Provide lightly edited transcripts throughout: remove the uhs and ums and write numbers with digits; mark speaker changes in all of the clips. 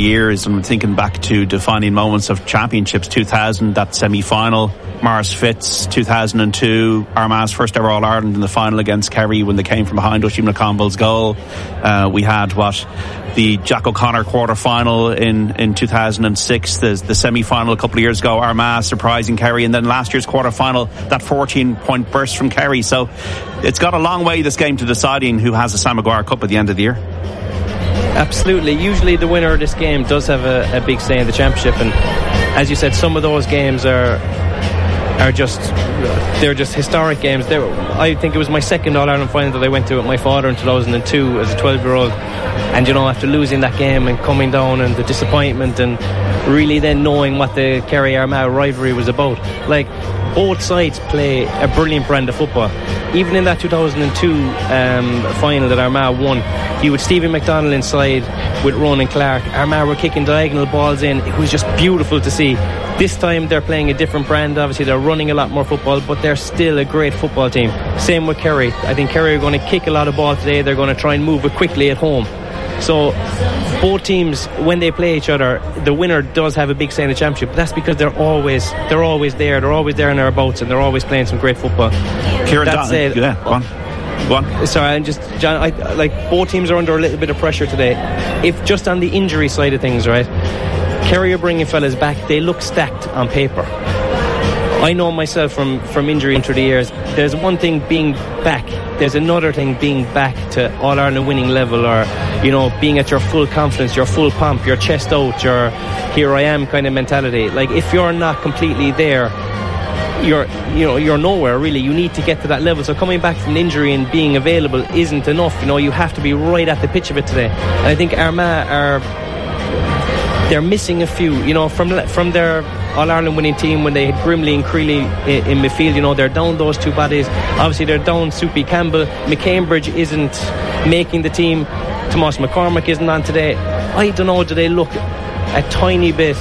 Speaker 1: years, and I'm thinking back to defining moments of championships. 2000, that semi-final, Maurice Fitz. 2002, Armagh's first ever All-Ireland in the final against Kerry when they came from behind Oisin McConville's goal. We had the Jack O'Connor quarter-final in 2006, the semi-final a couple of years ago, Armagh surprising Kerry, and then last year's quarter-final, that 14-point burst from Kerry. So it's got a long way, this game, to deciding who has the Sam Maguire Cup at the end of the year.
Speaker 2: Absolutely. Usually the winner of this game does have a big say in the championship, and as you said, some of those games are just historic games. I think it was my second All-Ireland final that I went to with my father in 2002 as a 12-year-old, and after losing that game and coming down and the disappointment, and really then knowing what the Kerry-Armagh rivalry was about, like, both sides play a brilliant brand of football. Even in that 2002 final that Armagh won, you had Stephen McDonnell inside with Ronan Clark. Armagh were kicking diagonal balls in. It was just beautiful to see. This time they're playing a different brand. Obviously they're running a lot more football, but they're still a great football team. Same with Kerry. I think Kerry are going to kick a lot of ball today. They're going to try and move it quickly at home. So both teams, when they play each other, the winner does have a big say in the championship. But that's because they're always there. They're always there in their boats, and they're always playing some great football.
Speaker 1: Kieran, that said, go on.
Speaker 2: Sorry, John, both teams are under a little bit of pressure today. If just on the injury side of things, right, Kerry are bringing fellas back. They look stacked on paper. I know myself from injury through the years. There's one thing being back. There's another thing being back to All-Ireland winning level, or being at your full confidence, your full pomp, your chest out, your here I am kind of mentality. Like, if you're not completely there, you're nowhere really. You need to get to that level. So coming back from an injury and being available isn't enough. You have to be right at the pitch of it today. And I think Armagh they're missing a few, from their All-Ireland winning team when they had Grimley and Creeley in midfield. They're down those two bodies. Obviously they're down Soupy Campbell. McCambridge isn't making the team. Tomas McCormack isn't on today. I don't know, do they look a tiny bit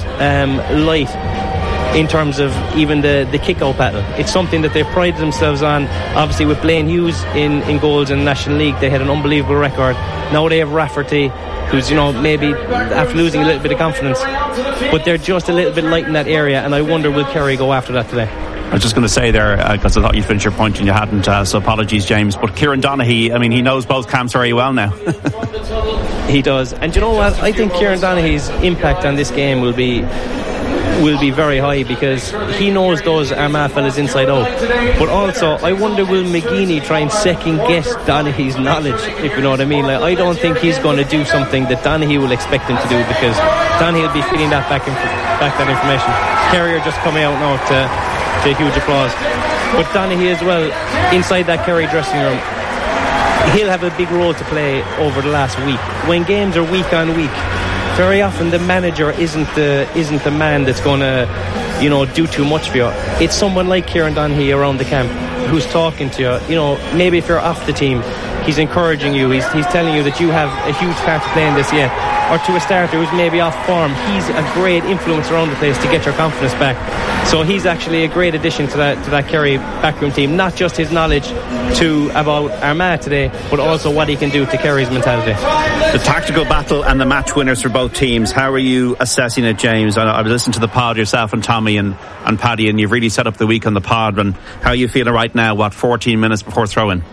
Speaker 2: light in terms of even the kick-out battle? It's something that they've prided themselves on. Obviously with Blaine Hughes in goals in the National League, they had an unbelievable record. Now they have Rafferty, who's maybe after losing a little bit of confidence, but they're just a little bit light in that area, and I wonder will Kerry go after that today.
Speaker 1: I was just going to say there, because I thought you finished your point and you hadn't, so apologies, James, but Kieran Donaghy, he knows both camps very well now.
Speaker 2: He does, and you know what, I think Kieran Donaghy's impact on this game will be very high, because he knows those Armagh fellas inside out. But also, I wonder will McGeaney try and second guess Donaghy's knowledge, if you know what I mean. Like, I don't think he's going to do something that Donaghy will expect him to do, because Donaghy will be feeding that back that information. Kerry are just coming out now to huge applause. But Donaghy as well, inside that Kerry dressing room, he'll have a big role to play over the last week. When games are week on week, very often the manager isn't the man that's going to do too much for you. It's someone like Kieran Donaghy around the camp who's talking to you. Maybe if you're off the team, he's encouraging you. He's telling you that you have a huge part to play in this yet. Or to a starter who's maybe off form, he's a great influence around the place to get your confidence back. So he's actually a great addition to that Kerry backroom team. Not just his knowledge about Armagh today, but also what he can do to Kerry's mentality.
Speaker 1: The tactical battle and the match winners for both teams. How are you assessing it, James? I was listening to the pod yourself and Tommy and Paddy, and you've really set up the week on the pod. And how are you feeling right now? 14 minutes before throw-in?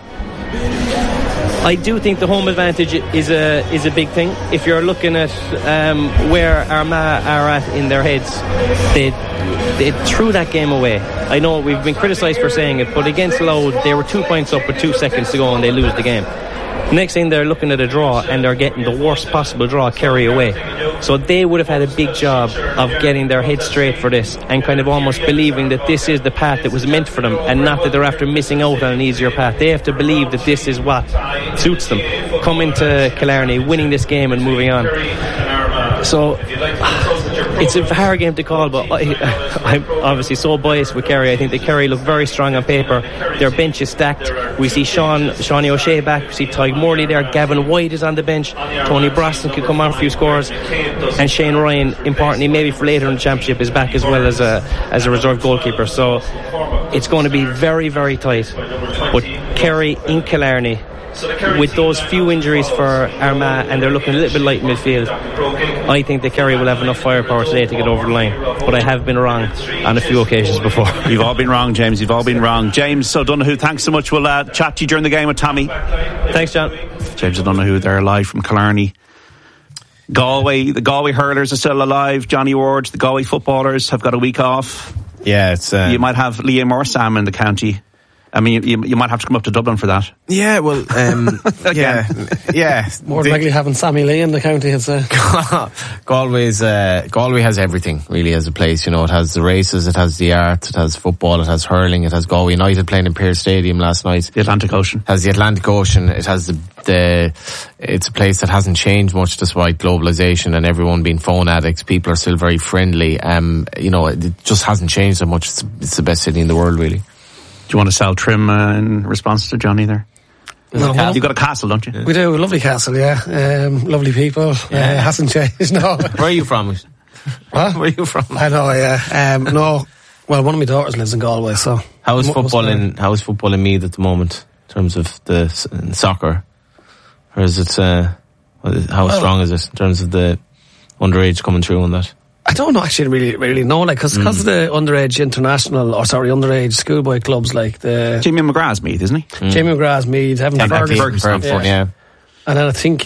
Speaker 2: I do think the home advantage is a big thing. If you're looking at where Armagh are at in their heads, they threw that game away. I know we've been criticised for saying it, but against Louth they were 2 points up with 2 seconds to go and they lose the game. Next thing, they're looking at a draw and they're getting the worst possible draw, Kerry away. So they would have had a big job of getting their head straight for this and kind of almost believing that this is the path that was meant for them, and not that they're after missing out on an easier path. They have to believe that this is what suits them. Coming to Killarney, winning this game and moving on. So it's a hard game to call, but I'm obviously so biased with Kerry. I think that Kerry look very strong on paper. Their bench is stacked. We see Shawnee O'Shea back. We see Tyg Morley there. Gavin White is on the bench. Tony Brosnan could come on a few scores, and Shane Ryan, importantly, maybe for later in the championship, is back as well as a reserve goalkeeper. So it's going to be very, very tight. But Kerry in Killarney, with those few injuries for Armagh, and they're looking a little bit light in midfield, I think that Kerry will have enough firepower today to get over the line. But I have been wrong on a few occasions before.
Speaker 1: You've all been wrong, James. You've all been wrong. James O'Donoghue, thanks so much. We'll chat to you during the game with Tommy.
Speaker 2: Thanks, John.
Speaker 1: James O'Donoghue there live from Killarney. Galway, the Galway hurlers are still alive. Johnny Ward, the Galway footballers have got a week off.
Speaker 3: Yeah, it's
Speaker 1: you might have Liam or Sam in the county. I mean, you might have to come up to Dublin for that.
Speaker 3: Yeah, well, yeah.
Speaker 4: More than likely having Sammy Lee in the county, I'd say.
Speaker 3: Galway has everything, really, as a place. You know, it has the races, it has the art, it has football, it has hurling, it has Galway United playing in Pearse Stadium last night.
Speaker 1: The Atlantic Ocean.
Speaker 3: It has the Atlantic Ocean. It has it's a place that hasn't changed much despite globalisation and everyone being phone addicts. People are still very friendly. You know, it just hasn't changed so much. It's the best city in the world, really.
Speaker 1: Do you want to sell Trim in response to Johnny there?
Speaker 4: No,
Speaker 1: you've got a castle, don't you?
Speaker 4: We do, a lovely castle, yeah. Lovely people. Hasn't changed, no.
Speaker 3: Where are you from?
Speaker 4: What?
Speaker 3: Where are you from?
Speaker 4: I know, yeah. No, well, one of my daughters lives in Galway, so.
Speaker 3: How is football in Meath at the moment, in terms of the soccer? Or is it, how strong is it in terms of the underage coming through on that?
Speaker 4: I don't actually really know, like, because of the underage schoolboy clubs, like the...
Speaker 1: Jamie McGrath's Meath, isn't he?
Speaker 4: Jamie McGrath's Meath, Evan
Speaker 1: Ferguson.
Speaker 4: Yeah. And then I think,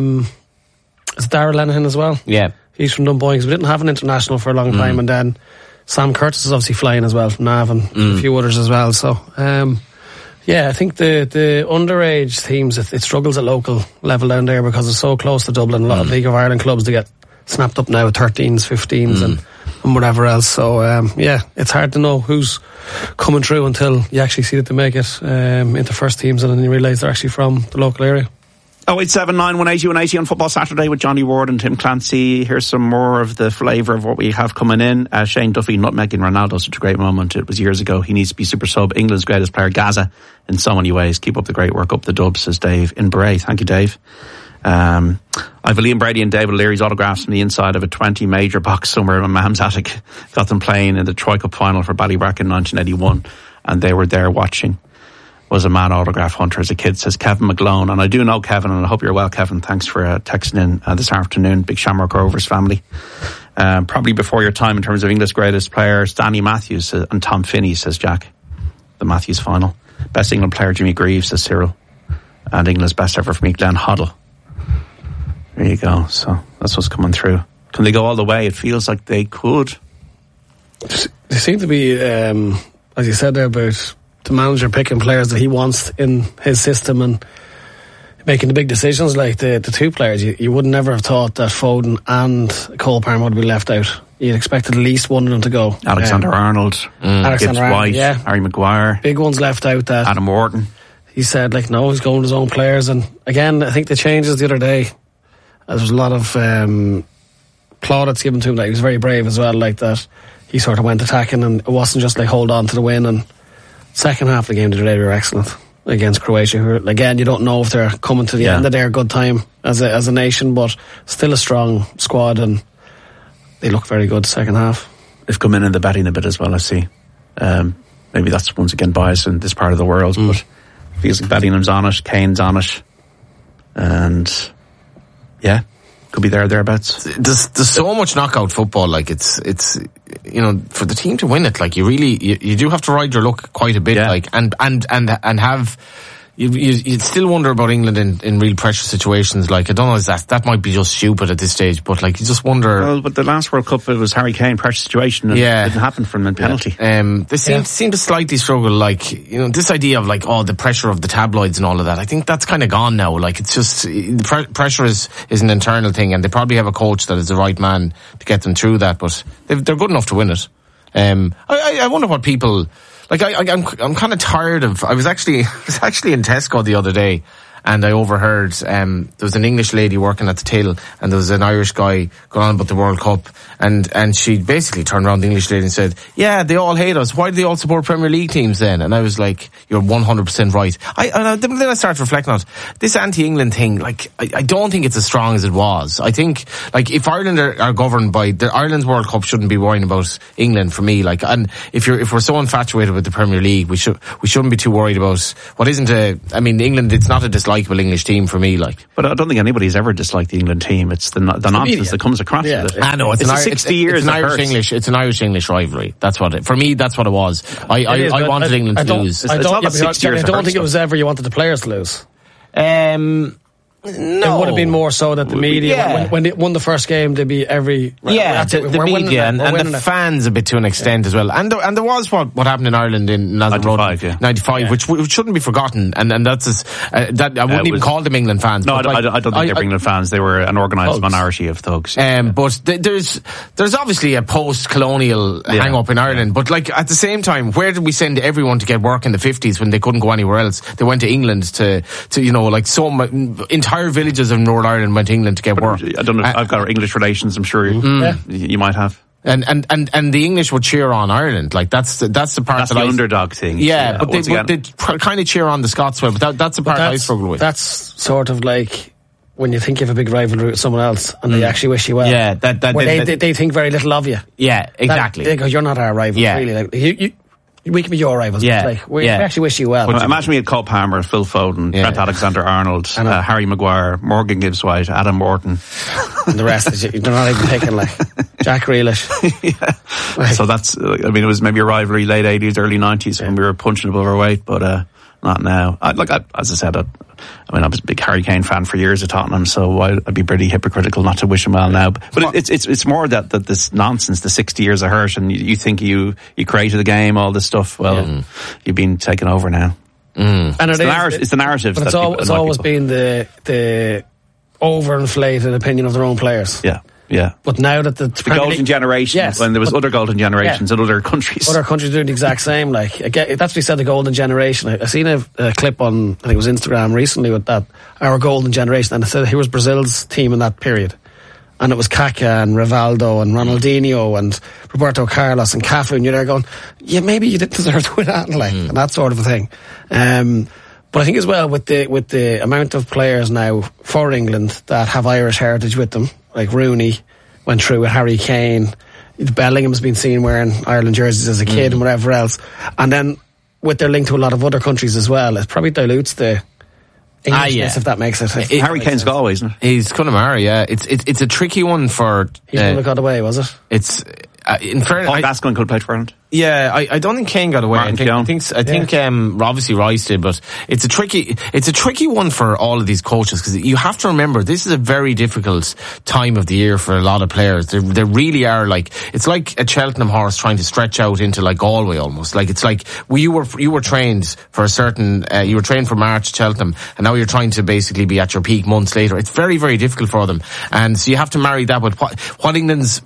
Speaker 4: it's Darragh Lenihan as well.
Speaker 3: Yeah.
Speaker 4: He's from Dunboyne, because we didn't have an international for a long time, and then Sam Curtis is obviously flying as well from Navan, and a few others as well, so... yeah, I think the underage teams, it struggles at local level down there because it's so close to Dublin. A lot of League of Ireland clubs, they get snapped up now with 13s, 15s and whatever else. So, yeah, it's hard to know who's coming through until you actually see that they make it into first teams, and then you realise they're actually from the local area.
Speaker 1: 0879 180 180 on Football Saturday with Johnny Ward and Tim Clancy. Here's some more of the flavour of what we have coming in. Shane Duffy nutmegging Ronaldo, such a great moment. It was years ago. He needs to be super sub. England's greatest player, Gaza, in so many ways. Keep up the great work, up the dub, says Dave in Bray. Thank you, Dave. I've Liam Brady and David Leary's autographs from the inside of a 20 major box somewhere in my mum's attic. Got them playing in the Troy Cup final for Ballybrack in 1981, and they were there watching. Was a man autograph hunter as a kid, says Kevin McGlone. And I do know Kevin, and I hope you're well, Kevin. Thanks for texting in this afternoon. Big Shamrock Rovers family. Probably before your time in terms of English greatest players, Danny Matthews and Tom Finney, says Jack. The Matthews final. Best England player, Jimmy Greaves, says Cyril. And England's best ever for me, Glenn Hoddle. There you go. So that's what's coming through. Can they go all the way? It feels like they could.
Speaker 4: They seem to be, as you said there, about the manager picking players that he wants in his system and making the big decisions. Like the two players, you would never have thought that Foden and Cole Palmer would be left out. You'd expected at least one of them to go.
Speaker 1: Alexander Arnold, Gibbs White, Harry Maguire.
Speaker 4: Big ones left out. That
Speaker 1: Adam Wharton.
Speaker 4: He said, like, no, he's going with his own players. And again, I think the changes the other day, there was a lot of plaudits given to him that he was very brave as well, like that he sort of went attacking, and it wasn't just like hold on to the win. And second half of the game the other day, we were excellent against Croatia, who, again, you don't know if they're coming to the end of their good time as a nation, but still a strong squad, and they look very good second half.
Speaker 1: They've come in the betting a bit as well, I see. Maybe that's once again biased in this part of the world, but it feels like Bellingham's on it, Kane's on it, and yeah, could be thereabouts.
Speaker 3: There's so much knockout football, like it's you know, for the team to win it, like you do have to ride your luck quite a bit, like and have. You'd still wonder about England in real pressure situations. Like, I don't know, that might be just stupid at this stage, but like, you just wonder.
Speaker 1: Well, but the last World Cup, it was Harry Kane pressure situation, and it didn't happen from the penalty.
Speaker 3: They seem to slightly struggle, like, you know, this idea of like, the pressure of the tabloids and all of that. I think that's kind of gone now. Like, it's just, the pressure is an internal thing, and they probably have a coach that is the right man to get them through that, but they're good enough to win it. I wonder what people. Like, I'm kind of tired of. I was actually in Tesco the other day, and I overheard there was an English lady working at the till, and there was an Irish guy going on about the World Cup, and she basically turned around the English lady and said, "Yeah, they all hate us. Why do they all support Premier League teams then?" And I was like, "You're 100% right." Then I started reflecting on it. This anti-England thing. Like, I don't think it's as strong as it was. I think, like, if Ireland are governed by Ireland's World Cup, shouldn't be worrying about England for me. Like, and if we're so infatuated with the Premier League, we shouldn't be too worried about what isn't I mean, England. It's not a dislike dislikable English team for me. Like,
Speaker 1: but I don't think anybody's ever disliked the England team. It's the nonsense that comes across with it.
Speaker 3: I know it's
Speaker 1: 60 years.
Speaker 3: It's an Irish English. It's an Irish English rivalry. That's what it. For me, that's what it was. I wanted England to lose.
Speaker 4: I don't think it was ever you wanted the players to lose. No. It would have been more so that the media, when they won the first game, they'd be every...
Speaker 3: the media and the fans a bit to an extent as well. And there was what happened in Ireland in 95, which shouldn't be forgotten. And that's that I wouldn't even call them England fans.
Speaker 1: No, I don't think they were England fans. They were an organised minority of thugs.
Speaker 3: But there's obviously a post-colonial hang-up in Ireland. But like at the same time, where did we send everyone to get work in the 50s when they couldn't go anywhere else? They went to England to like entire villages of Northern Ireland went to England to get work.
Speaker 1: I don't know. I've got English relations. I'm sure you might have.
Speaker 3: And the English would cheer on Ireland. Like that's the part
Speaker 1: that's the underdog thing.
Speaker 3: Yeah, but they kind of cheer on the Scots well. But that's the part I struggle with.
Speaker 4: That's sort of like when you think you have a big rivalry with someone else and they actually wish you well.
Speaker 3: Yeah,
Speaker 4: they think very little of you.
Speaker 3: Yeah, exactly.
Speaker 4: They go, you're not our rival. Yeah. Really. Like, we can be your rivals. Yeah. Like, we actually wish you well.
Speaker 1: Imagine we had Cole Palmer, Phil Foden, Trent Alexander-Arnold, Harry Maguire, Morgan Gibbs-White, Adam Morton.
Speaker 4: And the rest, they're not even picking, like, Jack Grealish.
Speaker 1: Like, so that's, I mean, it was maybe a rivalry late 80s, early 90s when we were punching above our weight, but not now. As I said, I was a big Harry Kane fan for years at Tottenham, so I'd be pretty hypocritical not to wish him well now. But it's more that this nonsense, the 60 years of hurt, and you think you created the game, all this stuff. Well, you've been taken over now.
Speaker 4: And
Speaker 1: it's the narrative.
Speaker 4: But it's always been the overinflated opinion of their own players.
Speaker 1: Yeah.
Speaker 4: But now that the
Speaker 1: golden generation, when there was other golden generations in other countries.
Speaker 4: Other countries doing the exact same. Like, again, that's what we said, the golden generation. I seen a clip on, I think it was Instagram recently with that, our golden generation, and it said here was Brazil's team in that period. And it was Kaká and Rivaldo and Ronaldinho and Roberto Carlos and Cafu, and you're there going, yeah, maybe you didn't deserve to win that, and that sort of a thing. But I think as well with the amount of players now for England that have Irish heritage with them, like Rooney went through with Harry Kane, Bellingham's been seen wearing Ireland jerseys as a kid and whatever else, and then with their link to a lot of other countries as well, it probably dilutes the Englishness, if that makes it.
Speaker 1: Harry Kane's Galway, isn't it?
Speaker 3: He's Connemara, yeah. It's a tricky one for...
Speaker 4: He would have got away, was it?
Speaker 3: It's... in fairness,
Speaker 1: Paul Gascoigne could have played for Ireland.
Speaker 3: Yeah, I don't think Kane got away. I think obviously Rice did, but it's a tricky one for all of these coaches, because you have to remember this is a very difficult time of the year for a lot of players. They really are like, it's like a Cheltenham horse trying to stretch out into like Galway almost. Like it's like you were trained for a certain you were trained for March Cheltenham, and now you're trying to basically be at your peak months later. It's very, very difficult for them, and so you have to marry that with what England's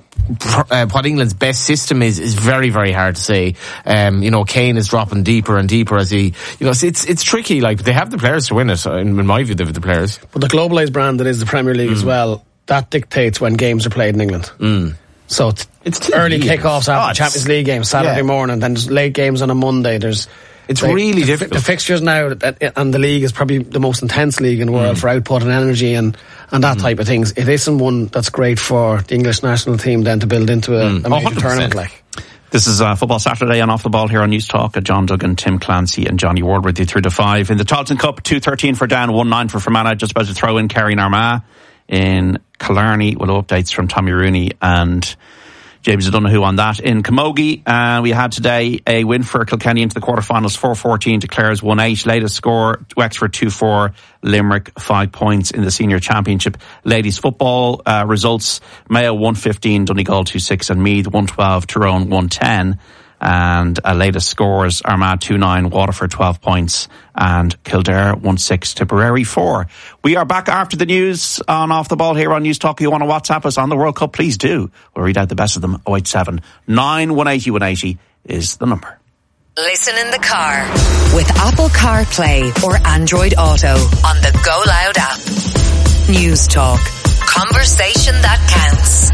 Speaker 3: best system is very, very hard to say. Kane is dropping deeper and deeper as he, it's tricky. Like, they have the players to win it. In my view, they have the players.
Speaker 4: But the globalised brand that is the Premier League as well, that dictates when games are played in England. So it's early kickoffs after Champions League games, Saturday morning, then there's late games on a Monday.
Speaker 3: It's really difficult.
Speaker 4: The fixtures now, and the league is probably the most intense league in the world for output and energy and that type of things. It isn't one that's great for the English national team then to build into a major tournament like.
Speaker 1: This is Football Saturday on Off the Ball here on News Talk. John Duggan, Tim Clancy and Johnny Ward with you through to 5. In the Tailteann Cup, 2-13 for Down, 1-9 for Fermanagh. Just about to throw in Kerry and Armagh. In Killarney, we'll have updates from Tommy Rooney and James O'Donoghue on that. In Camogie, we had today a win for Kilkenny into the quarterfinals, 4-14 to Clare's 1-8. Latest score, Wexford 2-4, Limerick 5 points in the Senior Championship. Ladies football results, Mayo 1-15, Donegal 2-6 and Meath 1-12, Tyrone 1-10. And latest scores, Armagh 2-9, Waterford 12 points, and Kildare 1-6, Tipperary 4. We are back after the news on Off the Ball here on News Talk. If you want to WhatsApp us on the World Cup, please do. We'll read out the best of them. 087 9 180 180 is the number.
Speaker 5: Listen in the car with Apple CarPlay or Android Auto on the Go Loud app. News Talk. Conversation that counts.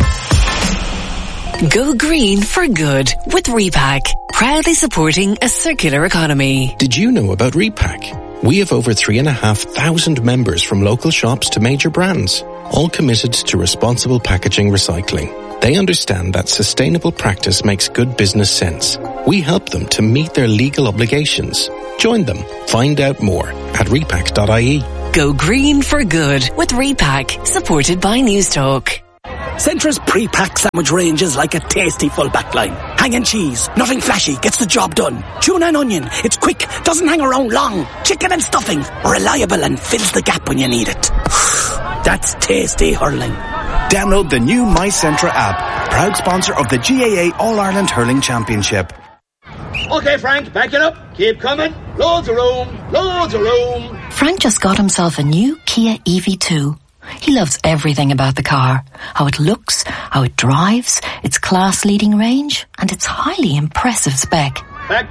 Speaker 5: Go green for good with Repack, proudly supporting a circular economy.
Speaker 6: Did you know about Repack? We have over 3,500 members from local shops to major brands, all committed to responsible packaging recycling. They understand that sustainable practice makes good business sense. We help them to meet their legal obligations. Join them. Find out more at repack.ie.
Speaker 5: Go green for good with Repack, supported by Newstalk.
Speaker 7: Centra's pre-packed sandwich range is like a tasty full back line. Hanging cheese, nothing flashy, gets the job done. Tuna and onion, it's quick, doesn't hang around long. Chicken and stuffing, reliable and fills the gap when you need it. That's tasty hurling.
Speaker 8: Download the new My Centra app, proud sponsor of the GAA All-Ireland Hurling Championship.
Speaker 9: Okay, Frank, back it up. Keep coming. Loads of room, loads of room.
Speaker 10: Frank just got himself a new Kia EV2. He loves everything about the car. How it looks, how it drives, its class-leading range, and its highly impressive spec.
Speaker 9: Back.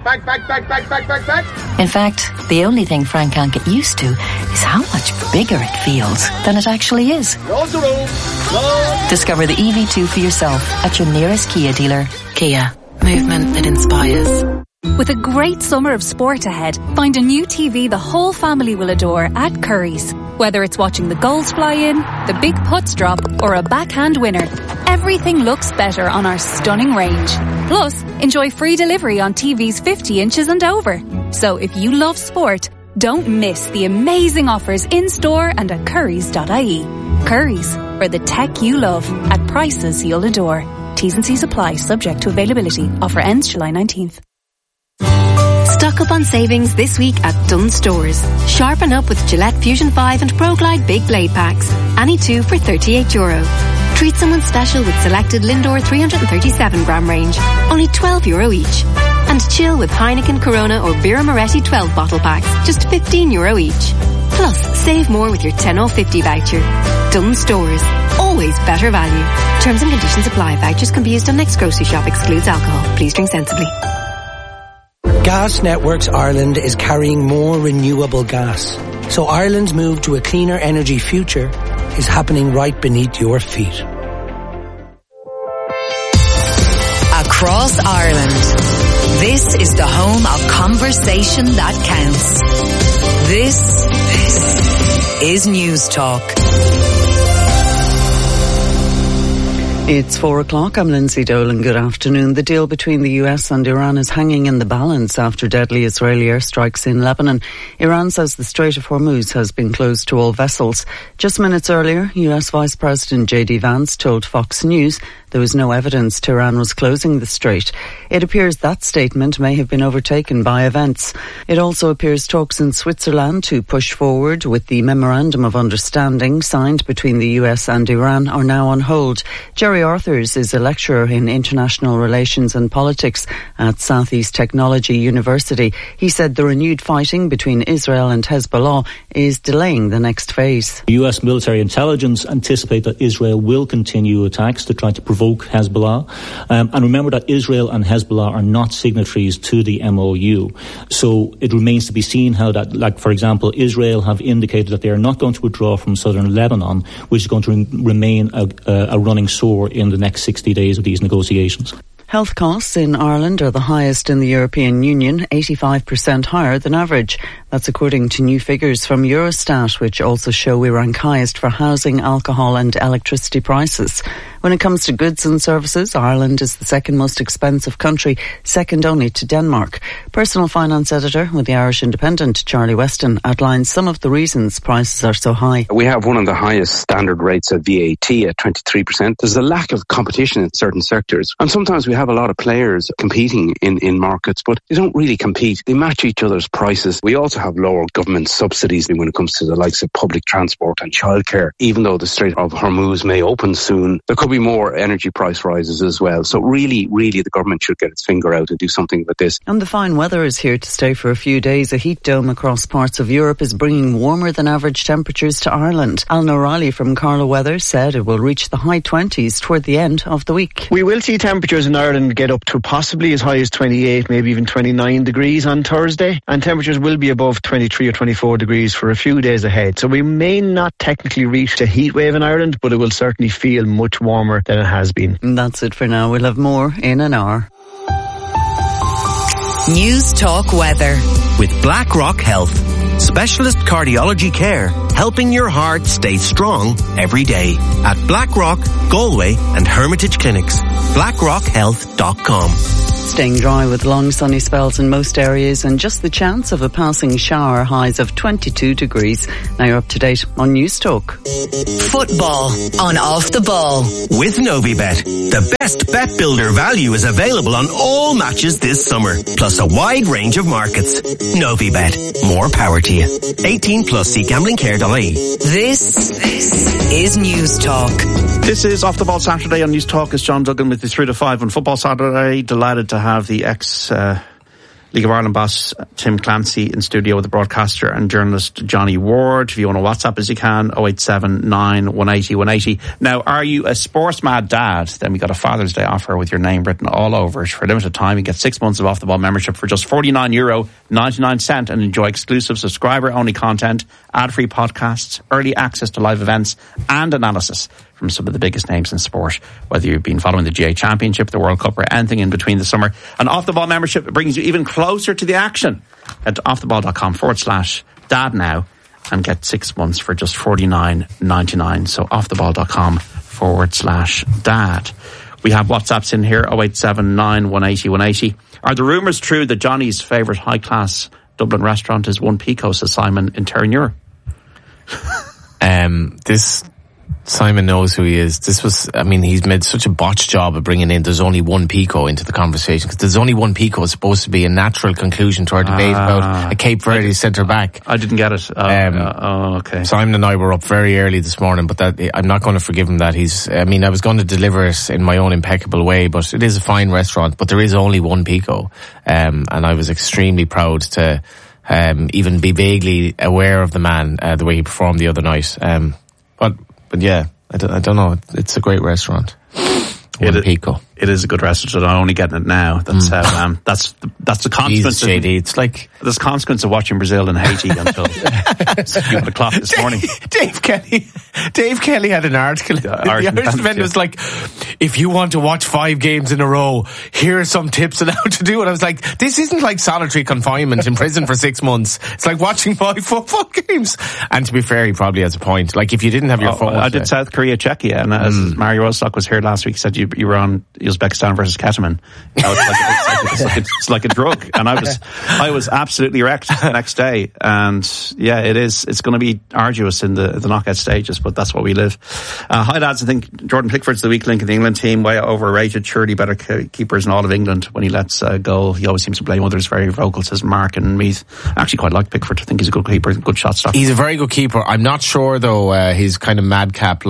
Speaker 10: In fact, the only thing Frank can't get used to is how much bigger it feels than it actually is.
Speaker 9: Loads of room.
Speaker 10: Discover the EV2 for yourself at your nearest Kia dealer. Kia. Movement that inspires.
Speaker 11: With a great summer of sport ahead, find a new TV the whole family will adore at Curry's. Whether it's watching the goals fly in, the big putts drop, or a backhand winner, everything looks better on our stunning range. Plus, enjoy free delivery on TVs 50 inches and over. So if you love sport, don't miss the amazing offers in-store and at currys.ie. Curry's, for the tech you love, at prices you'll adore. T's and C's apply, subject to availability. Offer ends July 19th.
Speaker 12: Stock up on savings this week at Dunnes Stores. Sharpen up with Gillette Fusion 5 and ProGlide Big Blade Packs. Any two for €38. Treat someone special with selected Lindor 337-gram range. Only €12 each. And chill with Heineken, Corona or Birra Moretti 12 bottle packs. Just €15 each. Plus, save more with your 10 off 50 voucher. Dunnes Stores. Always better value. Terms and conditions apply. Vouchers can be used on next grocery shop. Excludes alcohol. Please drink sensibly.
Speaker 7: Gas Networks Ireland is carrying more renewable gas. So Ireland's move to a cleaner energy future is happening right beneath your feet.
Speaker 5: Across Ireland, this is the home of conversation that counts. This is Newstalk.
Speaker 13: It's 4:00. I'm Lindsay Dolan. Good afternoon. The deal between the US and Iran is hanging in the balance after deadly Israeli airstrikes in Lebanon. Iran says the Strait of Hormuz has been closed to all vessels. Just minutes earlier, US Vice President J.D. Vance told Fox News there was no evidence Tehran was closing the strait. It appears that statement may have been overtaken by events. It also appears talks in Switzerland to push forward with the Memorandum of Understanding signed between the US and Iran are now on hold. Jerry Arthurs is a lecturer in international relations and politics at Southeast Technology University. He said the renewed fighting between Israel and Hezbollah is delaying the next phase.
Speaker 14: US military intelligence anticipate that Israel will continue attacks to try to provoke Hezbollah. And remember that Israel and Hezbollah are not signatories to the MOU. So it remains to be seen how that, like, for example, Israel have indicated that they are not going to withdraw from southern Lebanon, which is going to remain a running sore in the next 60 days of these negotiations.
Speaker 13: Health costs in Ireland are the highest in the European Union, 85% higher than average. That's according to new figures from Eurostat, which also show we rank highest for housing, alcohol and electricity prices. When it comes to goods and services, Ireland is the second most expensive country, second only to Denmark. Personal finance editor with the Irish Independent, Charlie Weston, outlines some of the reasons prices are so high.
Speaker 15: We have one of the highest standard rates of VAT at 23%. There's a lack of competition in certain sectors. And sometimes we have a lot of players competing in markets, but they don't really compete. They match each other's prices. We also have lower government subsidies when it comes to the likes of public transport and childcare. Even though the Strait of Hormuz may open soon, there could be more energy price rises as well. So really, the government should get its finger out and do something about this.
Speaker 13: And the fine weather is here to stay for a few days. A heat dome across parts of Europe is bringing warmer than average temperatures to Ireland. Alan O'Reilly from Carlow Weather said it will reach the high 20s toward the end of the week.
Speaker 16: We will see temperatures in Ireland get up to possibly as high as 28, maybe even 29 degrees on Thursday. And temperatures will be above 23 or 24 degrees for a few days ahead. So we may not technically reach a heat wave in Ireland, but it will certainly feel much warmer than it has been.
Speaker 13: And that's it for now. We'll have more in an hour.
Speaker 5: Newstalk Weather
Speaker 17: with BlackRock Health. Specialist cardiology care helping your heart stay strong every day at Blackrock, Galway and Hermitage Clinics. BlackrockHealth.com.
Speaker 13: Staying dry with long sunny spells in most areas and just the chance of a passing shower, highs of 22 degrees. Now you're up to date on News Talk.
Speaker 5: Football on Off the Ball.
Speaker 17: With Novibet, the best bet builder value is available on all matches this summer, plus a wide range of markets. Novibet, more power to you. 18 plus, see gamblingcare.ie.
Speaker 5: This is News Talk.
Speaker 1: This is Off the Ball Saturday on News Talk. It's John Duggan with you 3 to 5 on Football Saturday. Delighted to have the League of Ireland boss Tim Clancy in studio with the broadcaster and journalist Johnny Ward. If you want to WhatsApp us, you can 0879 180 180. Now, are you a sports mad dad? Then we got a Father's Day offer with your name written all over it for a limited time. You get 6 months of Off the Ball membership for just €49.99 and enjoy exclusive subscriber only content, ad-free podcasts, early access to live events and analysis from some of the biggest names in sport, whether you've been following the GA Championship, the World Cup or anything in between the summer. An Off the Ball membership brings you even closer to the action. Head to offtheball.com/dad now and get 6 months for just $49.99. So offtheball.com/dad. We have WhatsApps in here, 0879 180 180. Are the rumours true that Johnny's favourite high-class Dublin restaurant is One Pico, says Simon in Terranure?
Speaker 3: This Simon knows who he is. He's made such a botched job of bringing in there's only one Pico into the conversation, because there's only one Pico is supposed to be a natural conclusion to our debate about a Cape Verde centre back.
Speaker 1: I didn't get it. Okay.
Speaker 3: Simon and I were up very early this morning, but I'm not going to forgive him that. I was going to deliver it in my own impeccable way, but it is a fine restaurant, but there is only one Pico. And I was extremely proud to even be vaguely aware of the man, the way he performed the other night. But yeah, I don't know. It's a great restaurant. Pico.
Speaker 1: It is a good restaurant. I'm only getting it now. That's the consequence.
Speaker 3: Jesus, JD, it's like
Speaker 1: there's consequence of watching Brazil and Haiti until 7 o'clock this morning.
Speaker 3: Dave Kelly had an article. The Irish Independent was like, if you want to watch 5 games in a row, here are some tips on how to do it. I was like, this isn't like solitary confinement in prison for 6 months. It's like watching 5 football games. And to be fair, he probably has a point. Like, if you didn't have your phone.
Speaker 1: I did South Korea, Czechia, and as Mario Rostock was here last week, he said you were on Uzbekistan versus ketamine. It's like a drug, and I was absolutely wrecked the next day. And yeah, it's going to be arduous in the knockout stages, but that's what we live. Hi lads, I think Jordan Pickford's the weak link in the England team, way overrated. Surely better keepers in all of England. When he lets go, he always seems to blame others. Very vocal, says Mark and Meath. I actually quite like Pickford. I think he's a good keeper, good shot stopper.
Speaker 3: He's a very good keeper. I'm not sure though, his kind of madcap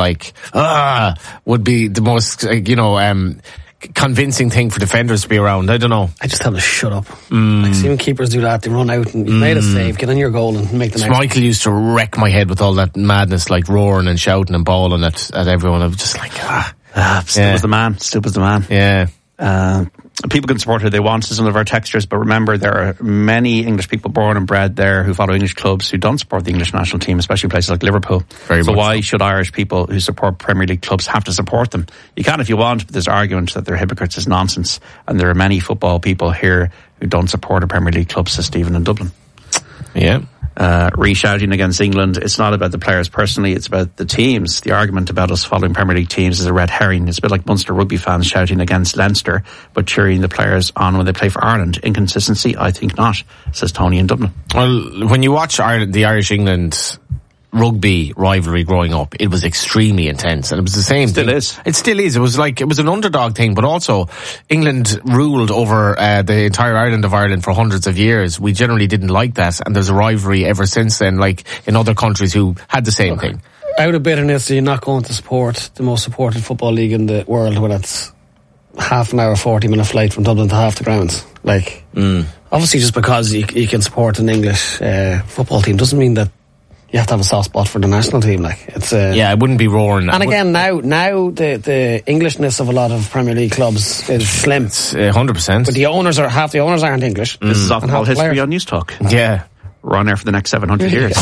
Speaker 3: would be the most convincing thing for defenders to be around. I don't know.
Speaker 4: I just tell them to shut up. Like, see when keepers do that, they run out and you made a save, get on your goal and make the next.
Speaker 3: Michael used to wreck my head with all that madness, like roaring and shouting and bawling at everyone. I was just like,
Speaker 1: still was the man.
Speaker 3: Yeah.
Speaker 1: People can support who they want, as some of our textures, but remember there are many English people born and bred there who follow English clubs who don't support the English national team, especially places like Liverpool. So why should Irish people who support Premier League clubs have to support them? You can if you want, but this argument that they're hypocrites is nonsense. And there are many football people here who don't support a Premier League club, says Stephen in Dublin.
Speaker 3: Yeah.
Speaker 1: Re-shouting against England, it's not about the players personally, it's about the teams. The argument about us following Premier League teams is a red herring. It's a bit like Munster rugby fans shouting against Leinster but cheering the players on when they play for Ireland. Inconsistency? I think not, says Tony in Dublin.
Speaker 3: Well, when you watch the Irish-England rugby rivalry growing up, it was extremely intense, and it was the same thing. It still is. It was an underdog thing, but also England ruled over the entire island of Ireland for hundreds of years. We generally didn't like that, and there's a rivalry ever since then, like in other countries who had the same thing.
Speaker 4: Out of bitterness, you're not going to support the most supported football league in the world when it's half an hour, 40-minute flight from Dublin to half the grounds. Like, obviously just because you can support an English football team doesn't mean that you have to have a soft spot for the national team. Like, it's
Speaker 3: it wouldn't be roaring.
Speaker 4: And again, now the Englishness of a lot of Premier League clubs is slim.
Speaker 3: It's 100%.
Speaker 4: But half the owners aren't English.
Speaker 1: This is off-the-ball history on News Talk.
Speaker 3: Yeah.
Speaker 1: We're on air for the next 700 years.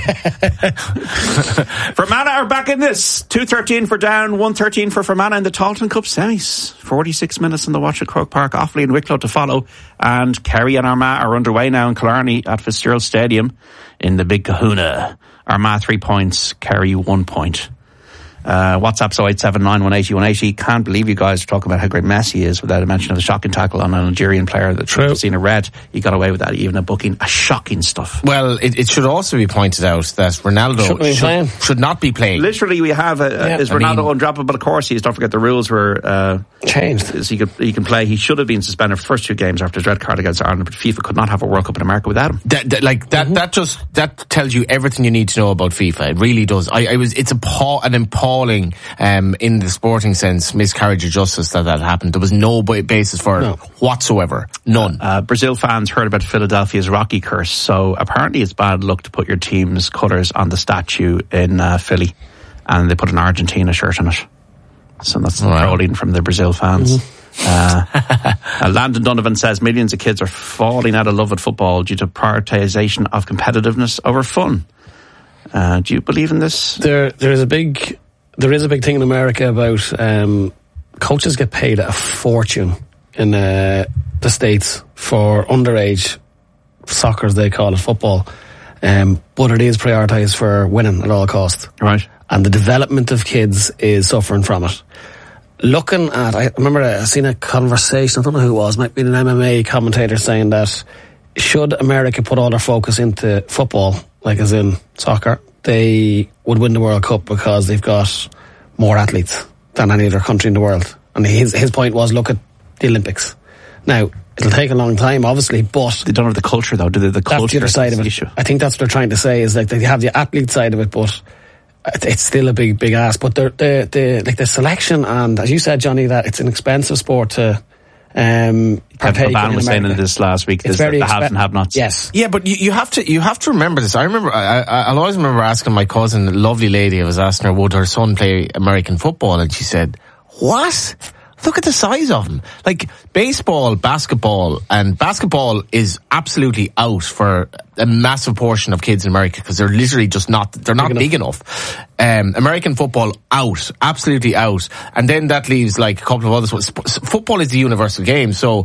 Speaker 1: Fermanagh are back in this. 2-13 for Down, 1-13 for Fermanagh in the Tailteann Cup semis. 46 minutes in the watch at Croke Park. Offaly and Wicklow to follow. And Kerry and Armagh are underway now in Killarney at Fitzgerald Stadium in the Big Kahuna. Armagh 3 points, Kerry 1 point. WhatsApp's 0879180 Can't believe you guys are talking about how great Messi is without a mention of the shocking tackle on an Algerian player that should have seen a red. He got away with that, even a booking. A shocking stuff.
Speaker 3: Well, it should also be pointed out that Ronaldo should not be playing.
Speaker 1: Literally, we have is Ronaldo undroppable? But of course, don't forget the rules were
Speaker 4: changed.
Speaker 1: So he can play. He should have been suspended for the first 2 games after his red card against Ireland, but FIFA could not have a World Cup in America without him.
Speaker 3: That tells you everything you need to know about FIFA. It really does. It's an appalling in the sporting sense miscarriage of justice that happened. There was no basis for it whatsoever. None.
Speaker 1: Brazil fans heard about Philadelphia's Rocky curse, so apparently it's bad luck to put your team's colours on the statue in Philly, and they put an Argentina shirt on it. So that's the trolling from the Brazil fans. Landon Donovan says millions of kids are falling out of love with football due to prioritisation of competitiveness over fun. Do you believe in this?
Speaker 4: There is a big thing in America about coaches get paid a fortune in the States for underage soccer, as they call it, football. But it is prioritised for winning at all costs.
Speaker 1: Right.
Speaker 4: And the development of kids is suffering from it. Looking at, I remember I seen a conversation, I don't know who it was, might be an MMA commentator saying that should America put all their focus into football, like as in soccer, they would win the World Cup because they've got more athletes than any other country in the world. And his point was, look at the Olympics. Now, it'll take a long time, obviously, but
Speaker 1: they don't have the culture, though, do they? The culture,
Speaker 4: that's the other side of it.
Speaker 1: Issue.
Speaker 4: I think that's what they're trying to say, is like they have the athlete side of it, but it's still a big ask. But the selection, and as you said, Johnny, that it's an expensive sport to partake
Speaker 1: Ban was saying in this last week, there's the haves and have-nots.
Speaker 4: Yes.
Speaker 3: Yeah, but you have to remember this. I'll always remember asking my cousin, a lovely lady, I was asking her, would her son play American football? And she said, what? Look at the size of them. Like baseball, basketball is absolutely out for a massive portion of kids in America because they're literally just not big enough. American football out, absolutely out. And then that leaves like a couple of others. Football is the universal game. So,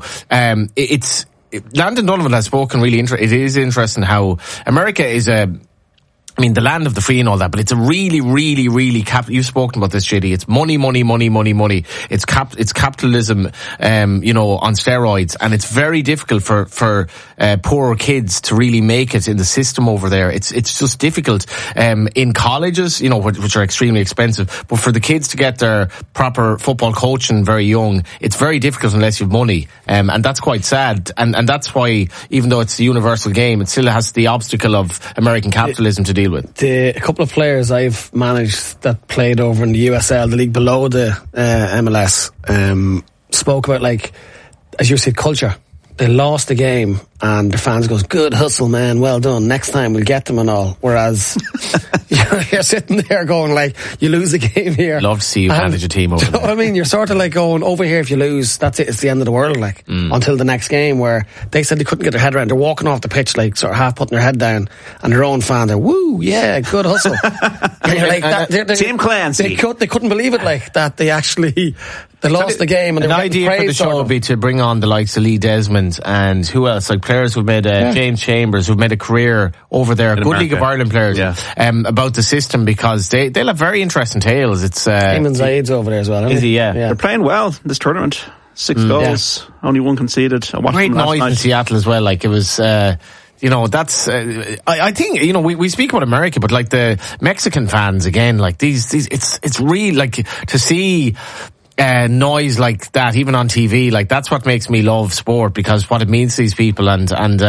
Speaker 3: Landon Donovan has spoken really it is interesting how America is the land of the free and all that, but it's a really, really, really you've spoken about this, JD. It's money. It's capitalism, on steroids, and it's very difficult for poorer kids to really make it in the system over there. It's just difficult, in colleges, which are extremely expensive, but for the kids to get their proper football coaching very young, it's very difficult unless you have money, and that's quite sad, and that's why, even though it's the universal game, it still has the obstacle of American capitalism to deal with.
Speaker 4: A couple of players I've managed that played over in the USL, the league below the MLS, spoke about, like, as you said, culture. They lost the game and the fans goes, good hustle, man, well done, next time we'll get them and all. Whereas you're sitting there going, like, you lose the game here.
Speaker 3: Love to see you manage a team over there.
Speaker 4: You know what I mean? You're sort of like going, over here, if you lose, that's it, it's the end of the world, like, until the next game, where they said they couldn't get their head around. They're walking off the pitch, like, sort of half putting their head down, and their own fan, they're, woo, yeah, good hustle. And you're like,
Speaker 1: Tim Clancy.
Speaker 4: They couldn't believe it, like, that they actually... They lost the game, and
Speaker 3: an idea for the show would be to bring on the likes of Lee Desmond and who else, like players who've made James Chambers, who've made a career over there, good League of Ireland players, about the system, because they'll have very interesting tales. It's
Speaker 4: Eamon Zaid's over there as well, isn't he?
Speaker 1: Yeah. They're playing well this tournament. 6 goals, only 1 conceded.
Speaker 3: Great noise in Seattle as well. Like it was. That's. I think we speak about America, but like the Mexican fans again, like these. It's really like to see. Noise like that, even on TV, like that's what makes me love sport, because what it means to these people, and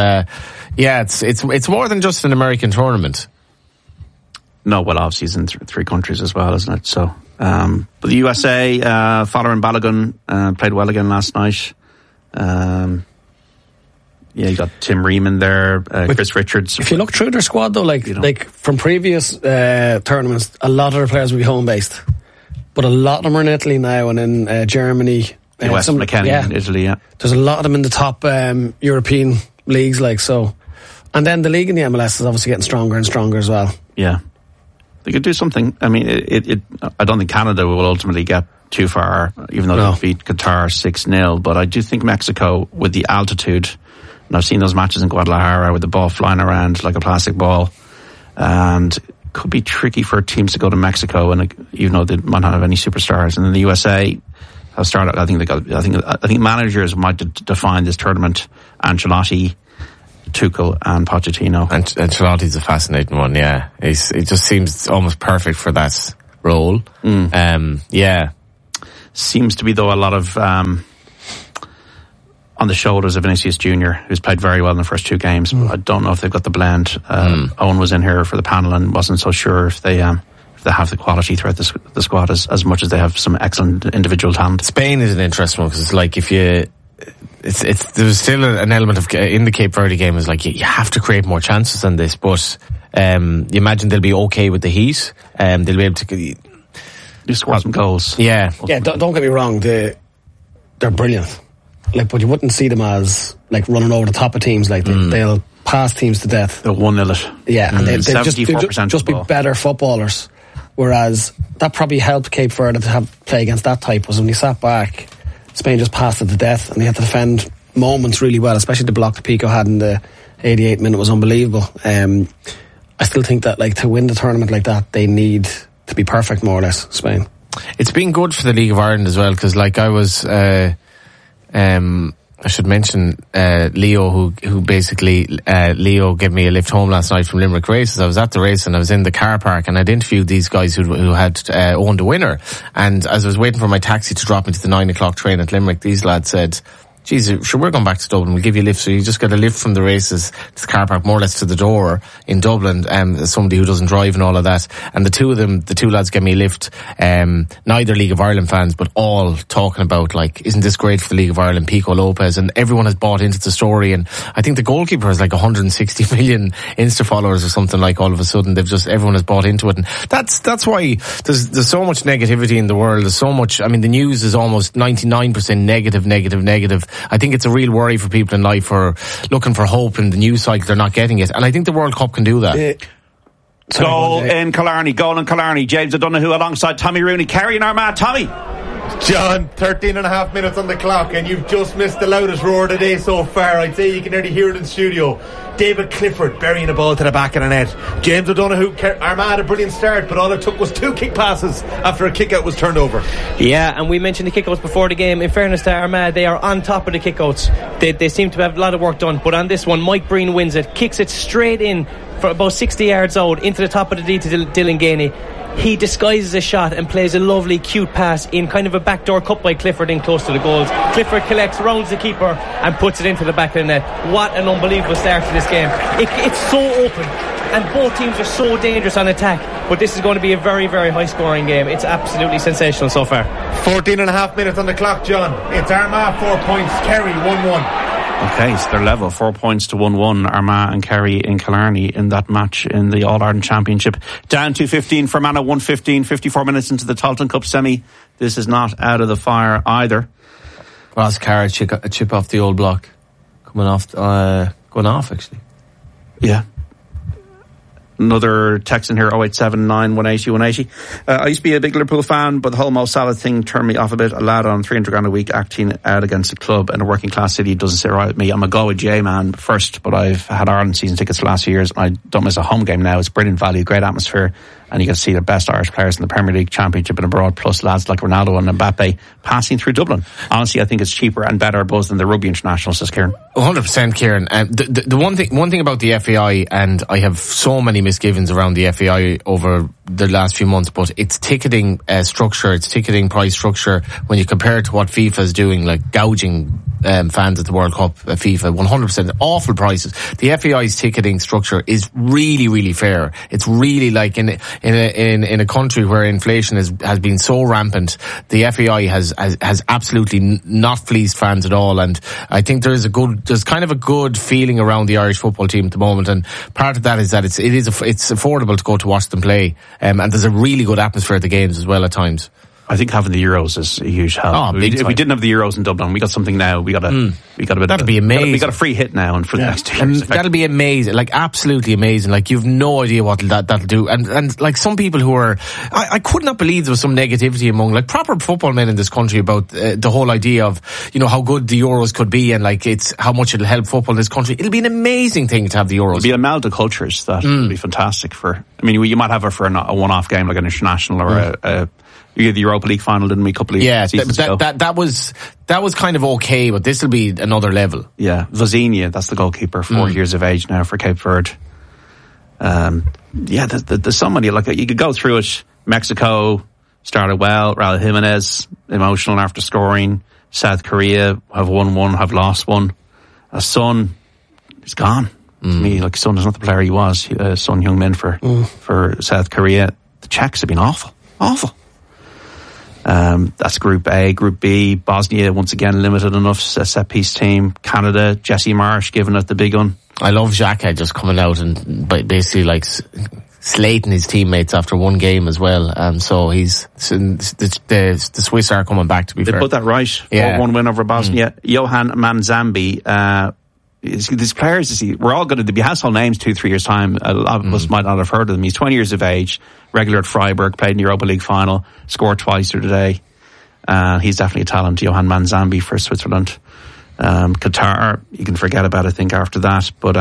Speaker 3: it's more than just an American tournament.
Speaker 1: No, well, obviously it's in 3 countries as well, isn't it? So, but the USA, Fowler and Balogun played well again last night. You got Tim Riemann there, Chris Richards.
Speaker 4: If you look through their squad, though, like from previous tournaments, a lot of their players will be home based. But a lot of them are in Italy now, and in Germany.
Speaker 1: West McKenny in Italy,
Speaker 4: There's a lot of them in the top European leagues, like so. And then the league in the MLS is obviously getting stronger and stronger as well.
Speaker 1: Yeah. They could do something. I mean, I don't think Canada will ultimately get too far, even though they beat Qatar 6-0. But I do think Mexico, with the altitude, and I've seen those matches in Guadalajara with the ball flying around like a plastic ball, and could be tricky for teams to go to Mexico, and even though they might not have any superstars. And in the USA, I think managers might define this tournament. Ancelotti, Tuchel, and Pochettino.
Speaker 3: And Ancelotti's a fascinating one. Yeah, it just seems almost perfect for that role. Yeah,
Speaker 1: seems to be though a lot of on the shoulders of Vinicius Junior, who's played very well in the first 2 games. I don't know if they've got the blend. Owen was in here for the panel and wasn't so sure if they have the quality throughout the squad as much as they have some excellent individual talent.
Speaker 3: Spain is an interesting one because it's like there's still an element of in the Cape Verde game is like you have to create more chances than this, but you imagine they'll be okay with the heat. They'll be able to
Speaker 1: score some goals.
Speaker 4: Yeah. Don't get me wrong. They're brilliant. Like, but you wouldn't see them as like running over the top of teams. Like they'll pass teams to death.
Speaker 1: They'll 1-0 it.
Speaker 4: Yeah, and they'll just be
Speaker 1: football.
Speaker 4: better footballers. Whereas that probably helped Cape Verde to play against that type. Was when you sat back, Spain just passed it to death, and they had to defend moments really well. Especially the block that Pico had in the 88th minute was unbelievable. I still think that like to win the tournament like that, they need to be perfect more or less. Spain.
Speaker 3: It's been good for the League of Ireland as well because like I was. I should mention Leo, who basically Leo gave me a lift home last night from Limerick races. I was at the race and I was in the car park and I'd interviewed these guys who had owned a winner. And as I was waiting for my taxi to drop me to the 9 o'clock train at Limerick, these lads said, geez, sure, we're going back to Dublin, we'll give you a lift. So you just get a lift from the races to the car park, more or less to the door in Dublin, somebody who doesn't drive and all of that. And the two lads gave me a lift, neither League of Ireland fans, but all talking about like, isn't this great for the League of Ireland, Pico Lopez, and everyone has bought into the story. And I think the goalkeeper has like 160 million Insta followers or something, like all of a sudden everyone has bought into it. And that's why there's so much negativity in the world. There's so much, I mean, the news is almost 99% negative. I think it's a real worry for people in life who are looking for hope in the news cycle. They're not getting it. And I think the World Cup can do that.
Speaker 1: Goal in Killarney. James O'Donoghue alongside Tommy Rooney. Carrying Armagh. Tommy.
Speaker 18: John, 13 and a half minutes on the clock and you've just missed the loudest roar of the day so far. I'd say you can nearly hear it in the studio. David Clifford burying a ball to the back of the net. James O'Donoghue, Armagh had a brilliant start, but all it took was 2 kick passes after a kick-out was turned over.
Speaker 2: Yeah, and we mentioned the kick-outs before the game. In fairness to Armagh, they are on top of the kick-outs. They seem to have a lot of work done, but on this one, Mike Breen wins it, kicks it straight in for about 60 yards out into the top of the D to Dylan Ganey. He disguises a shot and plays a lovely cute pass in kind of a backdoor cut by Clifford in close to the goals. Clifford collects, rounds the keeper and puts it into the back of the net. What an unbelievable start to this game. It's so open and both teams are so dangerous on attack, but this is going to be a very, very high scoring game. It's absolutely sensational so far.
Speaker 18: 14 and a half minutes on the clock, John. It's Armagh 4 points, Kerry 1-1.
Speaker 1: Okay, so they're level, 4 points to 1-1, Armagh and Kerry in Killarney in that match in the All-Ireland Championship. Down 2-15 for Fermanagh, 1-15, 54 minutes into the Tailteann Cup semi. This is not out of the fire either.
Speaker 3: Ross Carr, a chip off the old block. Going off actually.
Speaker 1: Yeah. Another text in here, 0879 180 180. I used to be a big Liverpool fan, but the whole Mo Salah thing turned me off a bit. A lad on 300 grand a week acting out against a club in a working class city doesn't sit right with me. I'm a Galway J man first, but I've had Ireland season tickets the last few years. I don't miss a home game now. It's brilliant value, great atmosphere, and you get to see the best Irish players in the Premier League, Championship and abroad, plus lads like Ronaldo and Mbappe passing through Dublin. Honestly, I think it's cheaper and better buzz than the rugby internationals, says Kieran.
Speaker 3: 100%, Kieran. The one thing about the FAI, and I have so many misgivings around the FAI over the last few months, but it's ticketing structure, it's ticketing price structure. When you compare it to what FIFA is doing, like gouging fans at the World Cup, FIFA, 100% awful prices. The FAI's ticketing structure is really, really fair. It's really like in a country where inflation has been so rampant, the FAI has absolutely not fleeced fans at all. And I think there's kind of a good feeling around the Irish football team at the moment. And part of that is that it's affordable to go to watch them play. And there's a really good atmosphere at the games as well at times.
Speaker 1: I think having the Euros is a huge help.
Speaker 3: Oh,
Speaker 1: if we didn't have the Euros in Dublin, we got something now. We got a bit.
Speaker 3: That'll be amazing.
Speaker 1: We got a free hit now, and for the next 2 years,
Speaker 3: that'll be amazing. Like absolutely amazing. Like you've no idea what that'll do. And like some people who are, I could not believe there was some negativity among like proper football men in this country about the whole idea of how good the Euros could be and like it's how much it'll help football in this country. It'll be an amazing thing to have the Euros.
Speaker 1: It'll be a meld of cultures that would be fantastic for. I mean, you might have it for a one-off game like an international or you had the Europa League final, didn't we? A couple of seasons ago. That was kind of okay, but this will be another level. Yeah, Vozinha, that's the goalkeeper, 4 years of age now for Cape Verde. There's so many. Like you could go through it. Mexico started well. Raul Jimenez emotional after scoring. South Korea have won one, have lost one. Son is gone. To me, like Son is not the player he was. Son Heung-min for South Korea. The Czechs have been awful. That's Group A. Group B, Bosnia once again limited enough set piece team. Canada, Jesse Marsh giving it the big one.
Speaker 3: I love Xhaka just coming out and basically like slating his teammates after one game as well. So the Swiss are coming back, to be fair.
Speaker 1: They put that right. 4-1 win over Bosnia. Johan Manzambi. These players, we're all going to be household names 2-3 years time. A lot of us might not have heard of them. He's 20 years of age, regular at Freiburg, played in the Europa League final, scored twice today. He's definitely a talent. Johan Manzambi for Switzerland. Qatar, you can forget about, I think, after that. But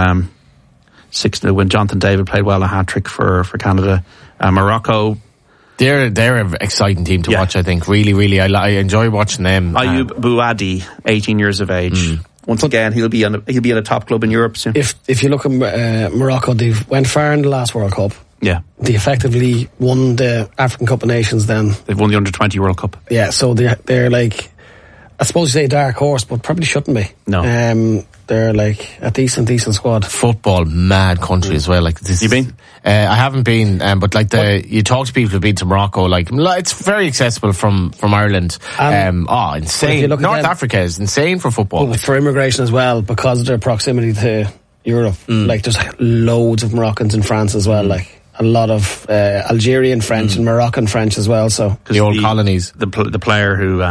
Speaker 1: 6-0 win. Jonathan David played well, a hat-trick for Canada. Morocco.
Speaker 3: They're an exciting team to watch, I think. Really, really. I enjoy watching them.
Speaker 1: Ayub Bouadi, 18 years of age. Once again, he'll be in a top club in Europe soon.
Speaker 4: If you look at Morocco, they went far in the last World Cup.
Speaker 1: Yeah.
Speaker 4: They effectively won the African Cup of Nations then.
Speaker 1: They've won the Under-20 World Cup.
Speaker 4: Yeah, so they're like, I suppose you say dark horse, but probably shouldn't be.
Speaker 1: No.
Speaker 4: They're like a decent squad.
Speaker 3: Football mad country as well. Like this.
Speaker 1: You been?
Speaker 3: I haven't been, but like you talk to people who've been to Morocco. Like it's very accessible from Ireland. Insane. North Africa is insane for football.
Speaker 4: Well, for immigration as well, because of their proximity to Europe. Like there's loads of Moroccans in France as well. Like a lot of Algerian French and Moroccan French as well. So
Speaker 3: the old colonies.
Speaker 1: The player who.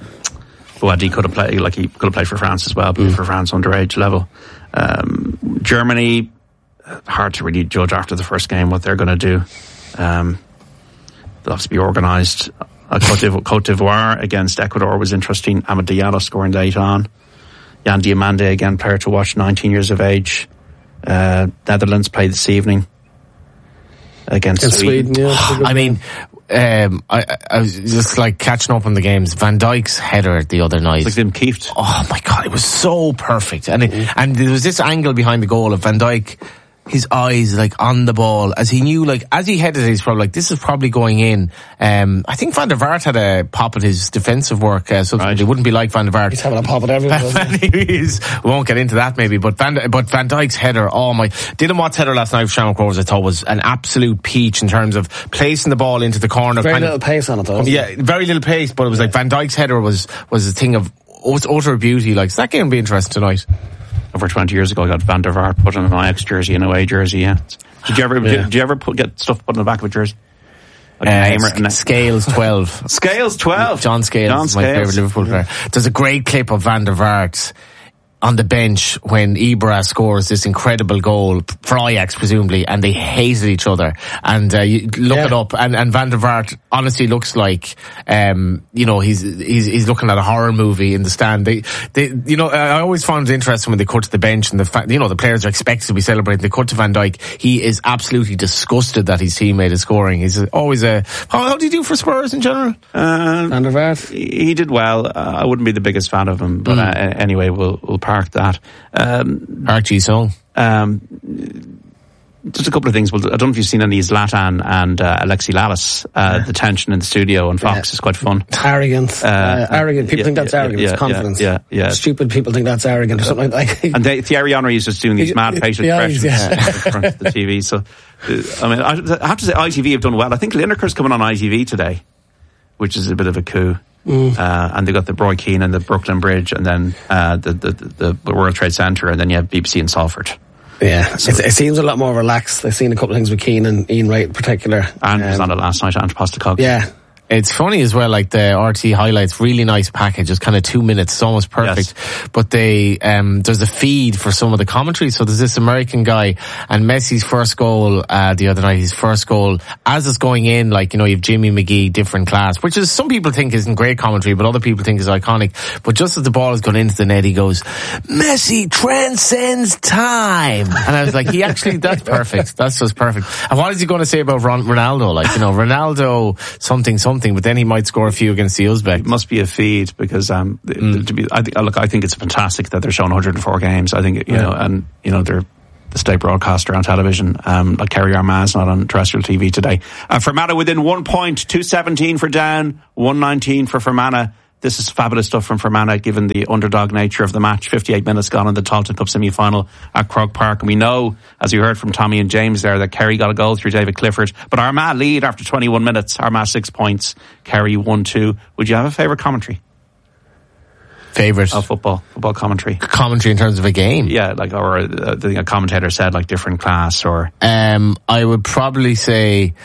Speaker 1: He could have played, like he could have played for France as well, but for France underage level. Germany, hard to really judge after the first game what they're going to do. They'll have to be organised. Cote d'Ivoire against Ecuador was interesting. Amad Diallo scoring late on. Yan Diomande, again, player to watch, 19 years of age. Netherlands play this evening against Sweden.
Speaker 3: I mean, I was just like catching up on the games. Van Dijk's header the other night.
Speaker 1: It's like them keefed.
Speaker 3: Oh my God, it was so perfect. And there was this angle behind the goal of Van Dijk, his eyes like on the ball as he knew, like as he headed it, he's probably like, this is probably going in. I think Van der Vaart had a pop at his defensive work. It wouldn't be like Van der Vaart.
Speaker 4: He's having a pop at everyone.
Speaker 3: We won't get into that maybe, but Van Dijk's header, Dylan Watt's header last night for Shamrock Rovers, I thought was an absolute peach in terms of placing the ball into the corner.
Speaker 4: Very little pace on it though.
Speaker 3: Yeah, very little pace, but it was like Van Dijk's header was a thing of utter beauty. Like, so that game will be interesting tonight.
Speaker 1: Over 20 years ago, I got Van der Vaart put on an Ajax jersey and away jersey. Yeah. Did you ever get stuff put on the back of a jersey?
Speaker 3: Scales 12.
Speaker 1: Scales 12.
Speaker 3: John Scales is my favourite Liverpool player. There's a great clip of Van der Vaart on the bench when Ibra scores this incredible goal for Ajax, presumably, and they hated each other. And you look it up, and Van der Vaart honestly looks like, he's looking at a horror movie in the stand. I always found it interesting when they cut to the bench and the players are expected to be celebrating. They cut to Van Dijk. He is absolutely disgusted that his teammate is scoring. He's always how do you do for Spurs in general?
Speaker 4: Van der Vaart?
Speaker 1: He did well. I wouldn't be the biggest fan of him, but anyway, we'll park that.
Speaker 3: Park Ji-sung.
Speaker 1: Just a couple of things. Well, I don't know if you've seen any Zlatan and Alexi Lalas. The tension in the studio on Fox is quite fun.
Speaker 4: Arrogant. Arrogant. People think that's arrogant. It's confidence.
Speaker 1: Yeah.
Speaker 4: Stupid people think that's arrogant or something like that.
Speaker 1: And Thierry Henry is just doing these mad facial expressions in front of the TV. So, I have to say, ITV have done well. I think Lineker's coming on ITV today, which is a bit of a coup. And they've got the Roy Keane and the Brooklyn Bridge, and then the World Trade Centre, and then you have BBC in Salford.
Speaker 4: Yeah, so it seems a lot more relaxed. I've seen a couple of things with Keane and Ian Wright in particular.
Speaker 1: And was on it last night, Ange Postecoglou.
Speaker 4: Yeah,
Speaker 3: It's funny as well, like the RT highlights, really nice package. It's kind of 2 minutes. It's almost perfect. Yes. But they, there's a feed for some of the commentary. So there's this American guy and Messi's first goal, the other night, his first goal, as it's going in, like, you know, you have Jimmy McGee, different class, which is, some people think isn't great commentary, but other people think is iconic. But just as the ball has gone into the net, he goes, Messi transcends time. And I was like, that's perfect. That's just perfect. And what is he going to say about Ronaldo? Like, you know, Ronaldo something, but then he might score a few against the Uzbek.
Speaker 1: It must be a feed because I think it's fantastic that they're showing 104 games. I think you know, and you know they're the state broadcaster on television. Like Kerry Armaz not on terrestrial TV today. Fermanagh within 1 point, 217 for Down, 119 for Fermanagh. This is fabulous stuff from Fermanagh, given the underdog nature of the match. 58 minutes gone in the Tailteann Cup semi-final at Croke Park. And we know, as you heard from Tommy and James there, that Kerry got a goal through David Clifford. But Armagh lead after 21 minutes. Armagh 6 points. Kerry 1-2. Would you have a favourite commentary?
Speaker 3: Favourite?
Speaker 1: Of football commentary.
Speaker 3: Commentary in terms of a game?
Speaker 1: Yeah, like, or a commentator said, like, different class, or...
Speaker 3: I would probably say...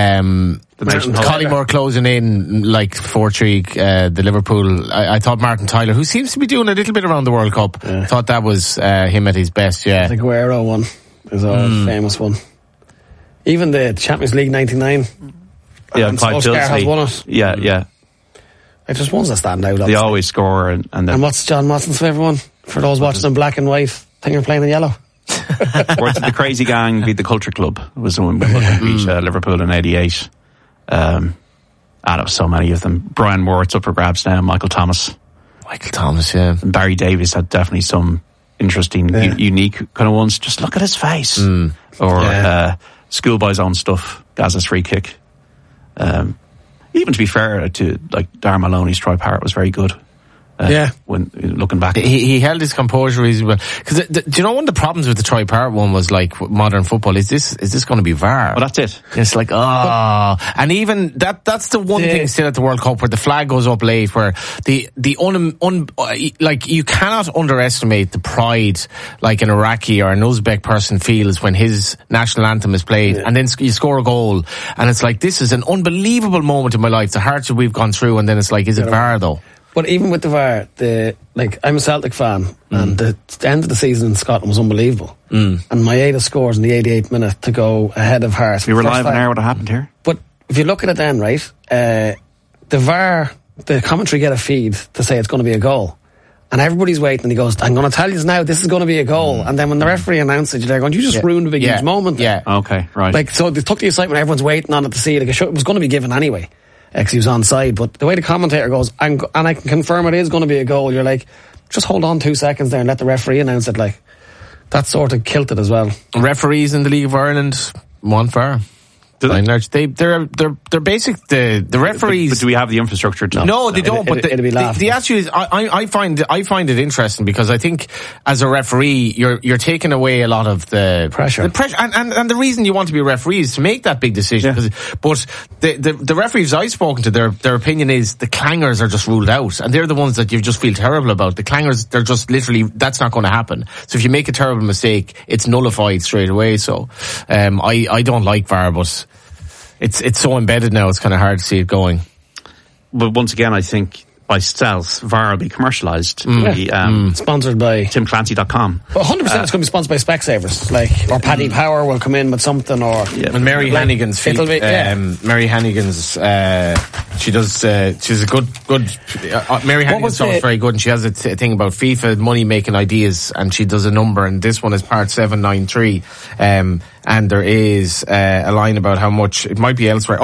Speaker 3: Collymore closing in like 4-3 the Liverpool. I thought Martin Tyler, who seems to be doing a little bit around the World Cup, thought that was him at his best. The
Speaker 4: Aguero one is a famous one. Even the Champions League 99.
Speaker 1: Yeah,
Speaker 4: Solskjaer has won it.
Speaker 1: Yeah.
Speaker 4: It's just ones that stand out.
Speaker 1: They always score. And
Speaker 4: what's John Motson's favourite one? For those watching in black and white, think you're playing in yellow.
Speaker 1: Where did the Crazy Gang beat the Culture Club? It was when Wimbledon beat Liverpool in 88. There was so many of them. Brian Moore, it's up for grabs now. Michael Thomas,
Speaker 3: yeah. And
Speaker 1: Barry Davies had definitely some interesting, unique kind of ones. Just look at his face. Or Schoolboy's own stuff. Gazza's free kick. Even to be fair to like Darren Maloney's Troy Parrott was very good. When looking back,
Speaker 3: he held his composure reasonably well. Because do you know one of the problems with the Troy Parrott one was like modern football is this going to be VAR?
Speaker 1: Well, that's it.
Speaker 3: It's like and even that's the one thing still at the World Cup where the flag goes up late, where like you cannot underestimate the pride like an Iraqi or an Uzbek person feels when his national anthem is played and then you score a goal and it's like, this is an unbelievable moment in my life. The hardship we've gone through, and then it's like, is it VAR though?
Speaker 4: But even with the VAR, I'm a Celtic fan, and the end of the season in Scotland was unbelievable. And Maeda scores in the 88th minute to go ahead of Hearts.
Speaker 1: We were live on air what happened here.
Speaker 4: But if you look at it then, right, the VAR, the commentary get a feed to say it's going to be a goal. And everybody's waiting, and he goes, I'm going to tell you now, this is going to be a goal. And then when the referee announced it, you're going, you just ruined a big huge moment.
Speaker 3: Yeah.
Speaker 1: Okay, right.
Speaker 4: Like, so they took the excitement, everyone's waiting on it to see it. It was going to be given anyway. Because he was onside, but the way the commentator goes, and I can confirm it is going to be a goal, you're like, just hold on 2 seconds there and let the referee announce it. Like, that sort of killed it as well.
Speaker 3: Referees in the League of Ireland want VAR. They're basic. The referees.
Speaker 1: But do we have the infrastructure to?
Speaker 3: No, they don't. But
Speaker 4: it'd be laughable.
Speaker 3: The issue is, I find it interesting because I think as a referee, you're taking away a lot of the pressure. And the reason you want to be a referee is to make that big decision. Yeah. But the referees I've spoken to, their opinion is the clangers are just ruled out, and they're the ones that you just feel terrible about. The clangers, they're just literally, that's not going to happen. So if you make a terrible mistake, it's nullified straight away. So I don't like VAR, but it's so embedded now, it's kind of hard to see it going.
Speaker 1: But once again, I think by stealth, VAR will be commercialised.
Speaker 4: Sponsored by
Speaker 1: TimClancy.com.
Speaker 4: Well, 100% it's going to be sponsored by Specsavers. Like, or Paddy Power will come in with something, or...
Speaker 3: Yeah. And Mary Hannigan's feet. Mary Hannigan's, she's a good Mary Hannigan's song very good, and she has a thing about FIFA money making ideas, and she does a number, and this one is part 793. And there is a line about how much, it might be elsewhere.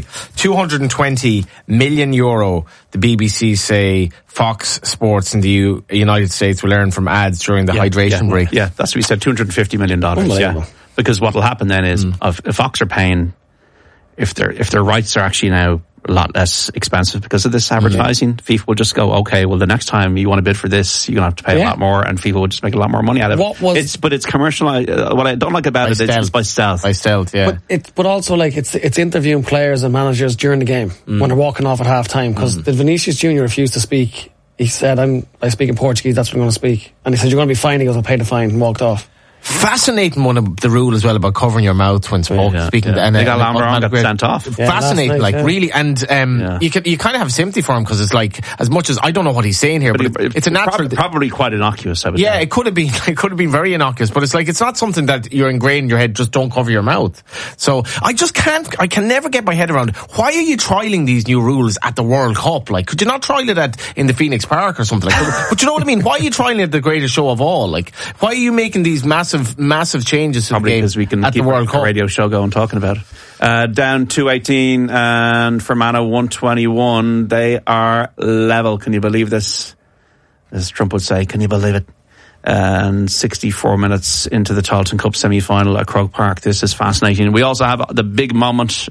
Speaker 3: 220 million euro, the BBC say Fox Sports in the United States will earn from ads during the hydration break.
Speaker 1: Yeah, that's what we said, $250 million. Yeah. Because what will happen then is, if Fox are paying, if their rights are actually now a lot less expensive because of this advertising, FIFA will just go, okay, well, the next time you want to bid for this, you're going to have to pay a lot more, and FIFA will just make a lot more money out of it. But it's commercialized. What I don't like about it is it's by stealth.
Speaker 3: By stealth, yeah.
Speaker 4: But also, like, it's interviewing players and managers during the game when they're walking off at half time, because Vinicius Junior refused to speak. He said, I speak in Portuguese, that's what I'm going to speak. And he said, you're going to be fined. He goes, I'll pay the fine, and walked off.
Speaker 3: Fascinating one of the rule as well about covering your mouth when speaking.
Speaker 1: And they got Lamberton got sent off.
Speaker 3: Fascinating, really. And you kind of have sympathy for him because it's like, as much as I don't know what he's saying here, but it's a natural.
Speaker 1: Probably quite innocuous, I would say.
Speaker 3: It could have been. It could have been very innocuous, but it's like it's not something that you're ingrained in your head. Just don't cover your mouth. So I can never get my head around why are you trialing these new rules at the World Cup? Like, could you not trial it in the Phoenix Park or something? Like, but you know what I mean? Why are you trialing it at the greatest show of all? Like, why are you making these massive changes to
Speaker 1: probably
Speaker 3: the game
Speaker 1: because we can
Speaker 3: at
Speaker 1: keep
Speaker 3: the World Cup
Speaker 1: radio show going talking about it. Down 218 and Fermanagh 121. They are level. Can you believe this? As Trump would say, can you believe it? And 64 minutes into the Tailteann Cup semi-final at Croke Park. This is fascinating. We also have the big moment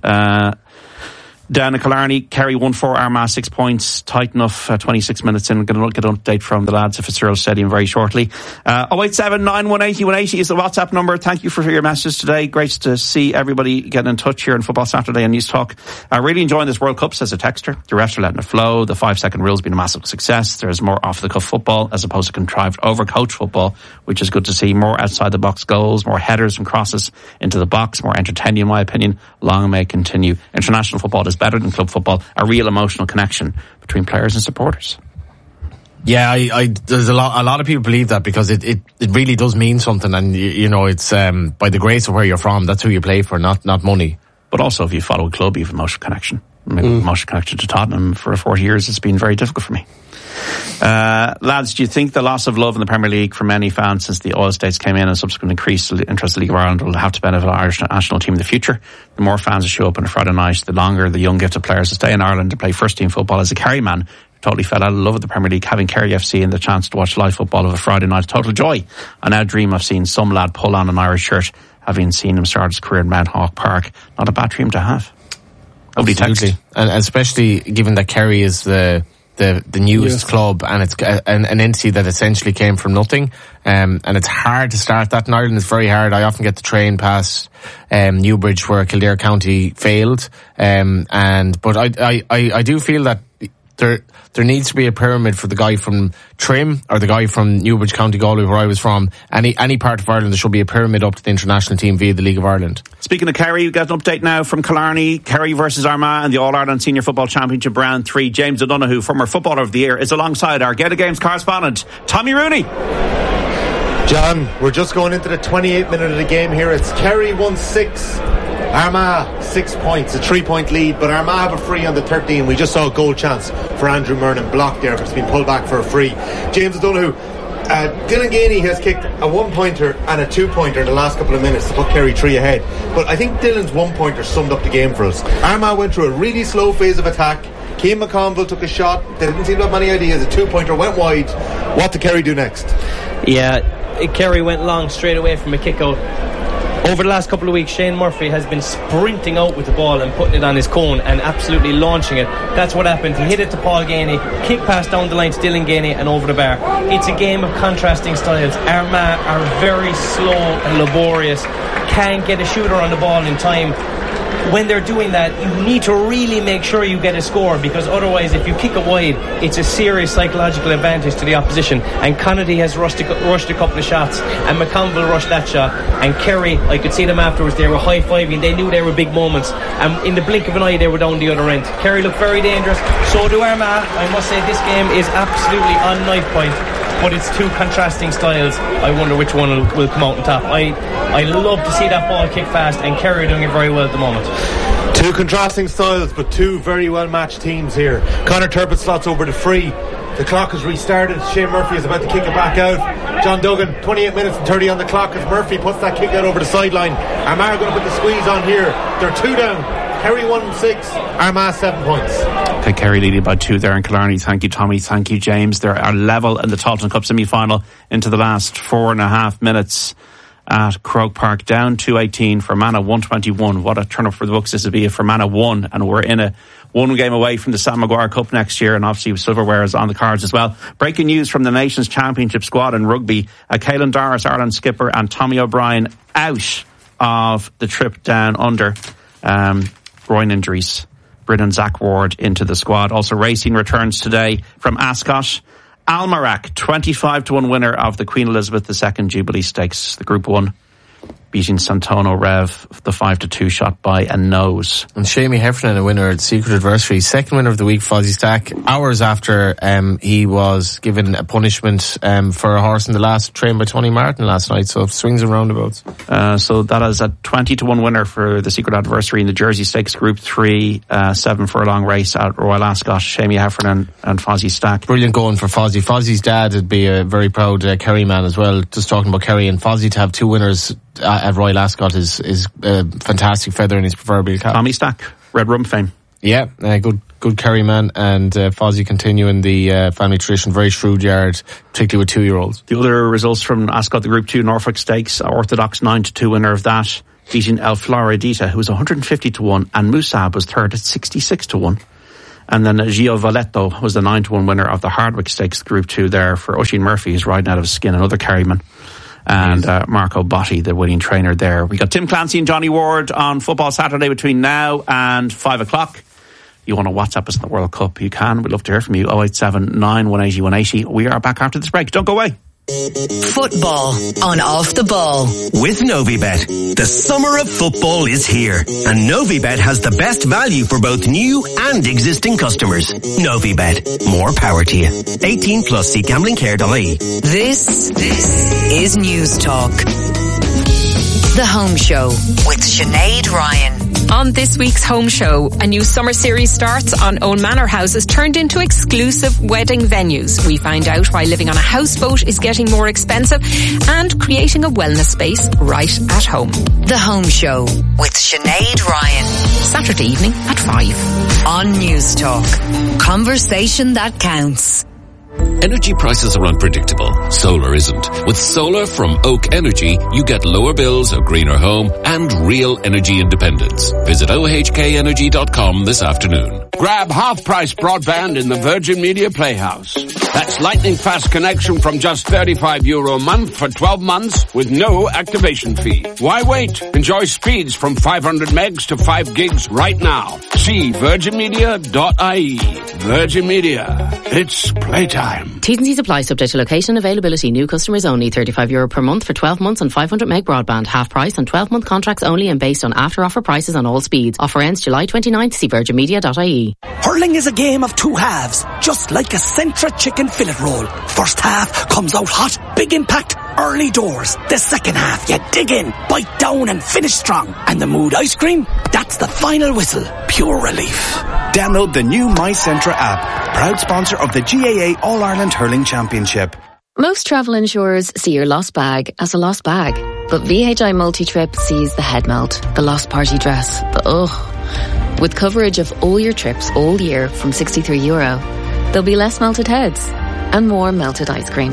Speaker 1: down in Killarney. Kerry 1-4, Armagh 6 points. Tight enough, 26 minutes in. We're going to get an update from the lads at Fitzgerald Stadium very shortly. 087 918 180 is the WhatsApp number. Thank you for your messages today. Great to see everybody getting in touch here on Football Saturday and News Talk. Really enjoying this World Cup, says a texter. The refs are letting it flow. The 5-second rule's been a massive success. There's more off-the-cuff football as opposed to contrived overcoached football, which is good to see. More outside-the-box goals, more headers and crosses into the box, more entertaining in my opinion. Long may it continue. International football is better than club football, a real emotional connection between players and supporters.
Speaker 3: Yeah, there's a lot of people believe that because it really does mean something, and you know it's by the grace of where you're from, that's who you play for, not money.
Speaker 1: But also, if you follow a club, you have an emotional connection. Emotional connection to Tottenham for 40 years. It's been very difficult for me. Lads, do you think the loss of love in the Premier League for many fans since the oil states came in and subsequent increased interest in the League of Ireland will have to benefit the Irish national team in the future? The more fans that show up on a Friday night, the longer the young gifted players will stay in Ireland to play first team football. As a Kerry man, totally fell out of love with the Premier League, having Kerry FC and the chance to watch live football of a Friday night, total joy. I now dream of seeing some lad pull on an Irish shirt, having seen him start his career in Mount Hawk Park. Not a bad dream to have. Nobody texted.
Speaker 3: And especially given that Kerry is the newest club, and it's an entity that essentially came from nothing, and it's hard to start that in Ireland. It's very hard. I often get the train past Newbridge where Kildare County failed, but I do feel that there needs to be a pyramid for the guy from Trim or the guy from Newbridge, County Galway, where I was from. Any part of Ireland, there should be a pyramid up to the international team via the League of Ireland.
Speaker 1: Speaking of Kerry, we've got an update now from Killarney. Kerry versus Armagh and the All-Ireland Senior Football Championship Round 3. James O'Donoghue, former Footballer of the Year, is alongside our Get A Games correspondent, Tommy Rooney.
Speaker 18: John, we're just going into the 28th minute of the game here. It's Kerry 1-6. Armagh 6 points, a 3-point lead, but Armagh have a free on the 13. We just saw a goal chance for Andrew Murnan, blocked there, but it's been pulled back for a free. James O'Donoghue, Dylan Gainey has kicked a 1-pointer and a 2-pointer in the last couple of minutes to put Kerry 3 ahead, but I think Dylan's 1-pointer summed up the game for us. Armagh went through a really slow phase of attack. Keane McConville took a shot, they didn't seem to have many ideas, a 2-pointer went wide. What did Kerry do next?
Speaker 2: Yeah, Kerry went long straight away from a kick out. Over the last couple of weeks, Shane Murphy has been sprinting out with the ball and putting it on his cone and absolutely launching it. That's what happened. He hit it to Paul Gainey, kick pass down the line to Dylan Gainey and over the bar. It's a game of contrasting styles. Armagh are very slow and laborious, can't get a shooter on the ball in time. When they're doing that, you need to really make sure you get a score, because otherwise, if you kick it wide, it's a serious psychological advantage to the opposition. And Connaughton has rushed a couple of shots, and McConville rushed that shot. And Kerry, I could see them afterwards, they were high-fiving, they knew they were big moments. And in the blink of an eye, they were down the other end. Kerry looked very dangerous, so do Armagh. I must say, this game is absolutely on knife point. But it's two contrasting styles. I wonder which one will come out on top. I love to see that ball kick fast, and Kerry are doing it very well at the moment.
Speaker 18: Two contrasting styles, but two very well matched teams here. Conor Turpin slots over to free. The clock has restarted. Shane Murphy is about to kick it back out. John Duggan, 28 minutes and 30 on the clock as Murphy puts that kick out over the sideline. Armagh are going to put the squeeze on here. They're 2 down. Kerry 1-6, Armagh 7 points.
Speaker 1: Okay, Kerry leading by 2 there in Killarney. Thank you, Tommy. Thank you, James. They are level in the Tailteann Cup semi-final into the last 4.5 minutes at Croke Park. Down 2-18 for Fermanagh 121. What a turn up for the books this would be if Fermanagh won, and we're in a one game away from the Sam Maguire Cup next year, and obviously silverware is on the cards as well. Breaking news from the Nations Championship squad in rugby. Caelan Doris, Ireland skipper, and Tommy O'Brien out of the trip down under. Groin injuries. Brennan Zach Ward into the squad. Also, Racing returns today from Ascot. Almarac, 25-1 winner of the Queen Elizabeth II Jubilee Stakes, the Group 1, beating Santono Rev, the 5-2 shot by a nose.
Speaker 3: And Shamie Heffernan, a winner at Secret Adversary, second winner of the week, Fozzie Stack, hours after he was given a punishment for a horse in the last trained by Tony Martin last night, so swings and roundabouts.
Speaker 1: So that is a 20-1 winner for the Secret Adversary in the Jersey Stakes Group 3, 7 furlong race at Royal Ascot. Shamie Heffernan and Fozzie Stack.
Speaker 3: Brilliant going for Fozzie. Fozzie's dad would be a very proud Kerry man as well. Just talking about Kerry and Fozzie, to have two winners at Royal Ascot is a fantastic feather in his proverbial cap.
Speaker 1: Tommy Stack, Red Rum fame.
Speaker 3: Yeah, good Kerry man, and Fozzie continuing the family tradition, very shrewd yard, particularly with 2-year-olds.
Speaker 1: The other results from Ascot, the Group 2 Norfolk Stakes, Orthodox 9-2 winner of that, beating El Floridita, who was 150-1, and Musab was third at 66-1. And then Gio Valetto was the 9-1 winner of the Hardwick Stakes Group 2 there for Oisin Murphy, who's riding out of his skin, another Kerryman. And Marco Botti, the winning trainer there. We got Tim Clancy and Johnny Ward on Football Saturday between now and 5 o'clock. You want to WhatsApp us in the World Cup, you can. We'd love to hear from you. 087 9 180 180. We are back after this break. Don't go away.
Speaker 5: Football on Off the Ball.
Speaker 17: With Novibet. The summer of football is here, and Novibet has the best value for both new and existing customers. Novibet. More power to you. 18 plus. See gamblingcare.ie.
Speaker 5: This is News Talk. The Home Show with Sinead Ryan.
Speaker 19: On this week's Home Show, a new summer series starts on Own Manor houses turned into exclusive wedding venues. We find out why living on a houseboat is getting more expensive and creating a wellness space right at home.
Speaker 5: The Home Show with Sinead Ryan.
Speaker 19: Saturday evening at 5.
Speaker 5: On News Talk. Conversation that counts.
Speaker 20: Energy prices are unpredictable. Solar isn't. With solar from Oak Energy, you get lower bills, a greener home, and real energy independence. Visit ohkenergy.com this afternoon.
Speaker 21: Grab half-price broadband in the Virgin Media Playhouse. That's lightning fast connection from just €35 a month for 12 months with no activation fee. Why wait? Enjoy speeds from 500 megs to 5 gigs right now. See virginmedia.ie. Virgin Media. It's playtime.
Speaker 22: T's and C's apply, subject to location availability. New customers only. €35 per month for 12 months on 500 meg broadband. Half price on 12-month contracts only and based on after offer prices on all speeds. Offer ends July 29th. See virginmedia.ie.
Speaker 7: Hurling is a game of two halves, just like a Centra chicken fillet roll. First half comes out hot, big impact, early doors. The second half, you dig in, bite down and finish strong. And the Mood ice cream, that's the final whistle. Pure relief.
Speaker 8: Download the new MyCentra app, proud sponsor of the GAA All-Ireland Hurling Championship.
Speaker 12: Most travel insurers see your lost bag as a lost bag. But VHI Multi-Trip sees the head melt, the lost party dress, the ugh. With coverage of all your trips all year from €63, there'll be less melted heads and more melted ice cream.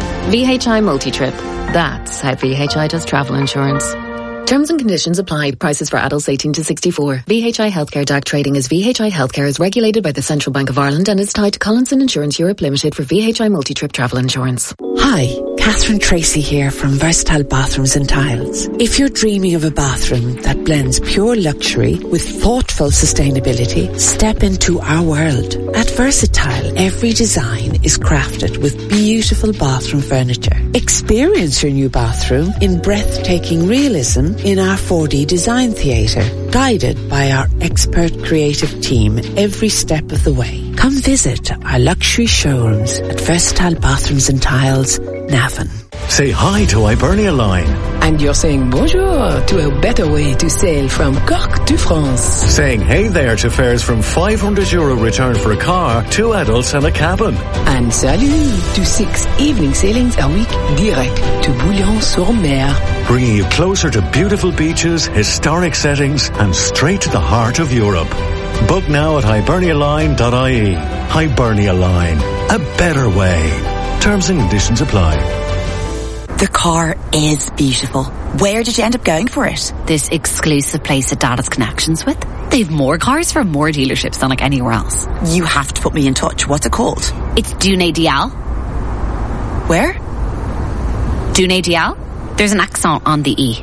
Speaker 12: VHI Multi-Trip. That's how VHI does travel insurance. Terms and conditions apply. Prices for adults 18 to 64. VHI Healthcare DAC trading as VHI Healthcare is regulated by the Central Bank of Ireland and is tied to Collinson Insurance Europe Limited for VHI Multi-Trip travel insurance.
Speaker 23: Hi, Catherine Tracy here from Versatile Bathrooms and Tiles. If you're dreaming of a bathroom that blends pure luxury with thoughtful sustainability, step into our world. At Versatile, every design is crafted with beautiful bathroom furniture. Experience your new bathroom in breathtaking realism in our 4D design theatre, guided by our expert creative team every step of the way. Come visit our luxury showrooms at Versatile Bathrooms and Tiles, Navan.
Speaker 24: Say hi to Hibernia Line.
Speaker 25: And you're saying bonjour to a better way to sail from Cork to France.
Speaker 24: Saying hey there to fares from €500 return for a car, 2 adults and a cabin.
Speaker 25: And salut to 6 evening sailings a week direct to Bouillon-sur-Mer.
Speaker 24: Bringing you closer to beautiful beaches, historic settings and straight to the heart of Europe. Book now at hibernialine.ie. Hibernia Line. A better way. Terms and conditions apply.
Speaker 26: The car is beautiful. Where did you end up going for it?
Speaker 22: This exclusive place that Dad has connections with. They've more cars from more dealerships than like anywhere else.
Speaker 26: You have to put me in touch. What's it called?
Speaker 22: It's Dune Dial.
Speaker 26: Where?
Speaker 22: Dune Dial. There's an accent on the E.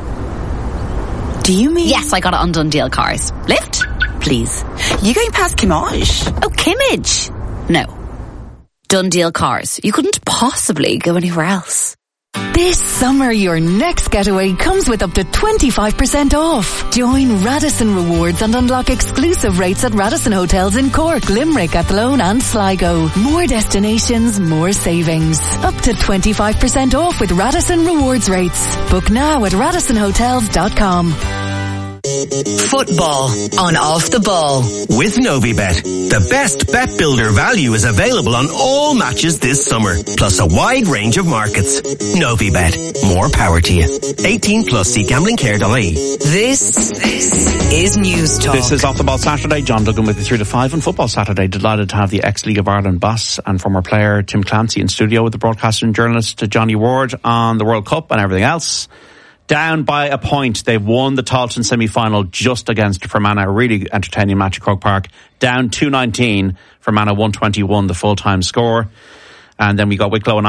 Speaker 26: Do you mean?
Speaker 22: Yes, I got it on Dundee Cars. Lift, please.
Speaker 26: You going past Kimmage?
Speaker 22: Oh, Kimmage. No.
Speaker 6: DoneDeal Cars. You couldn't possibly go anywhere else.
Speaker 9: This summer, your next getaway comes with up to 25% off. Join Radisson Rewards and unlock exclusive rates at Radisson Hotels in Cork, Limerick, Athlone and Sligo. More destinations, more savings. Up to 25% off with Radisson Rewards rates. Book now at radissonhotels.com.
Speaker 5: Football on Off the Ball.
Speaker 17: With Novibet, the best bet builder value is available on all matches this summer, plus a wide range of markets. Novibet, more power to you. 18 plus, see gamblingcare.ie.
Speaker 5: This is News Talk.
Speaker 1: This is Off the Ball Saturday. John Duggan with you 3 to 5 on Football Saturday. Delighted to have the ex-League of Ireland boss and former player Tim Clancy in studio with the broadcaster and journalist Johnny Ward on the World Cup and everything else. Down by a point. They've won the Tailteann semi-final just against Fermanagh. A really entertaining match at Croke Park. Down 2-19. Fermanagh 121, the full-time score. And then we got Wicklow and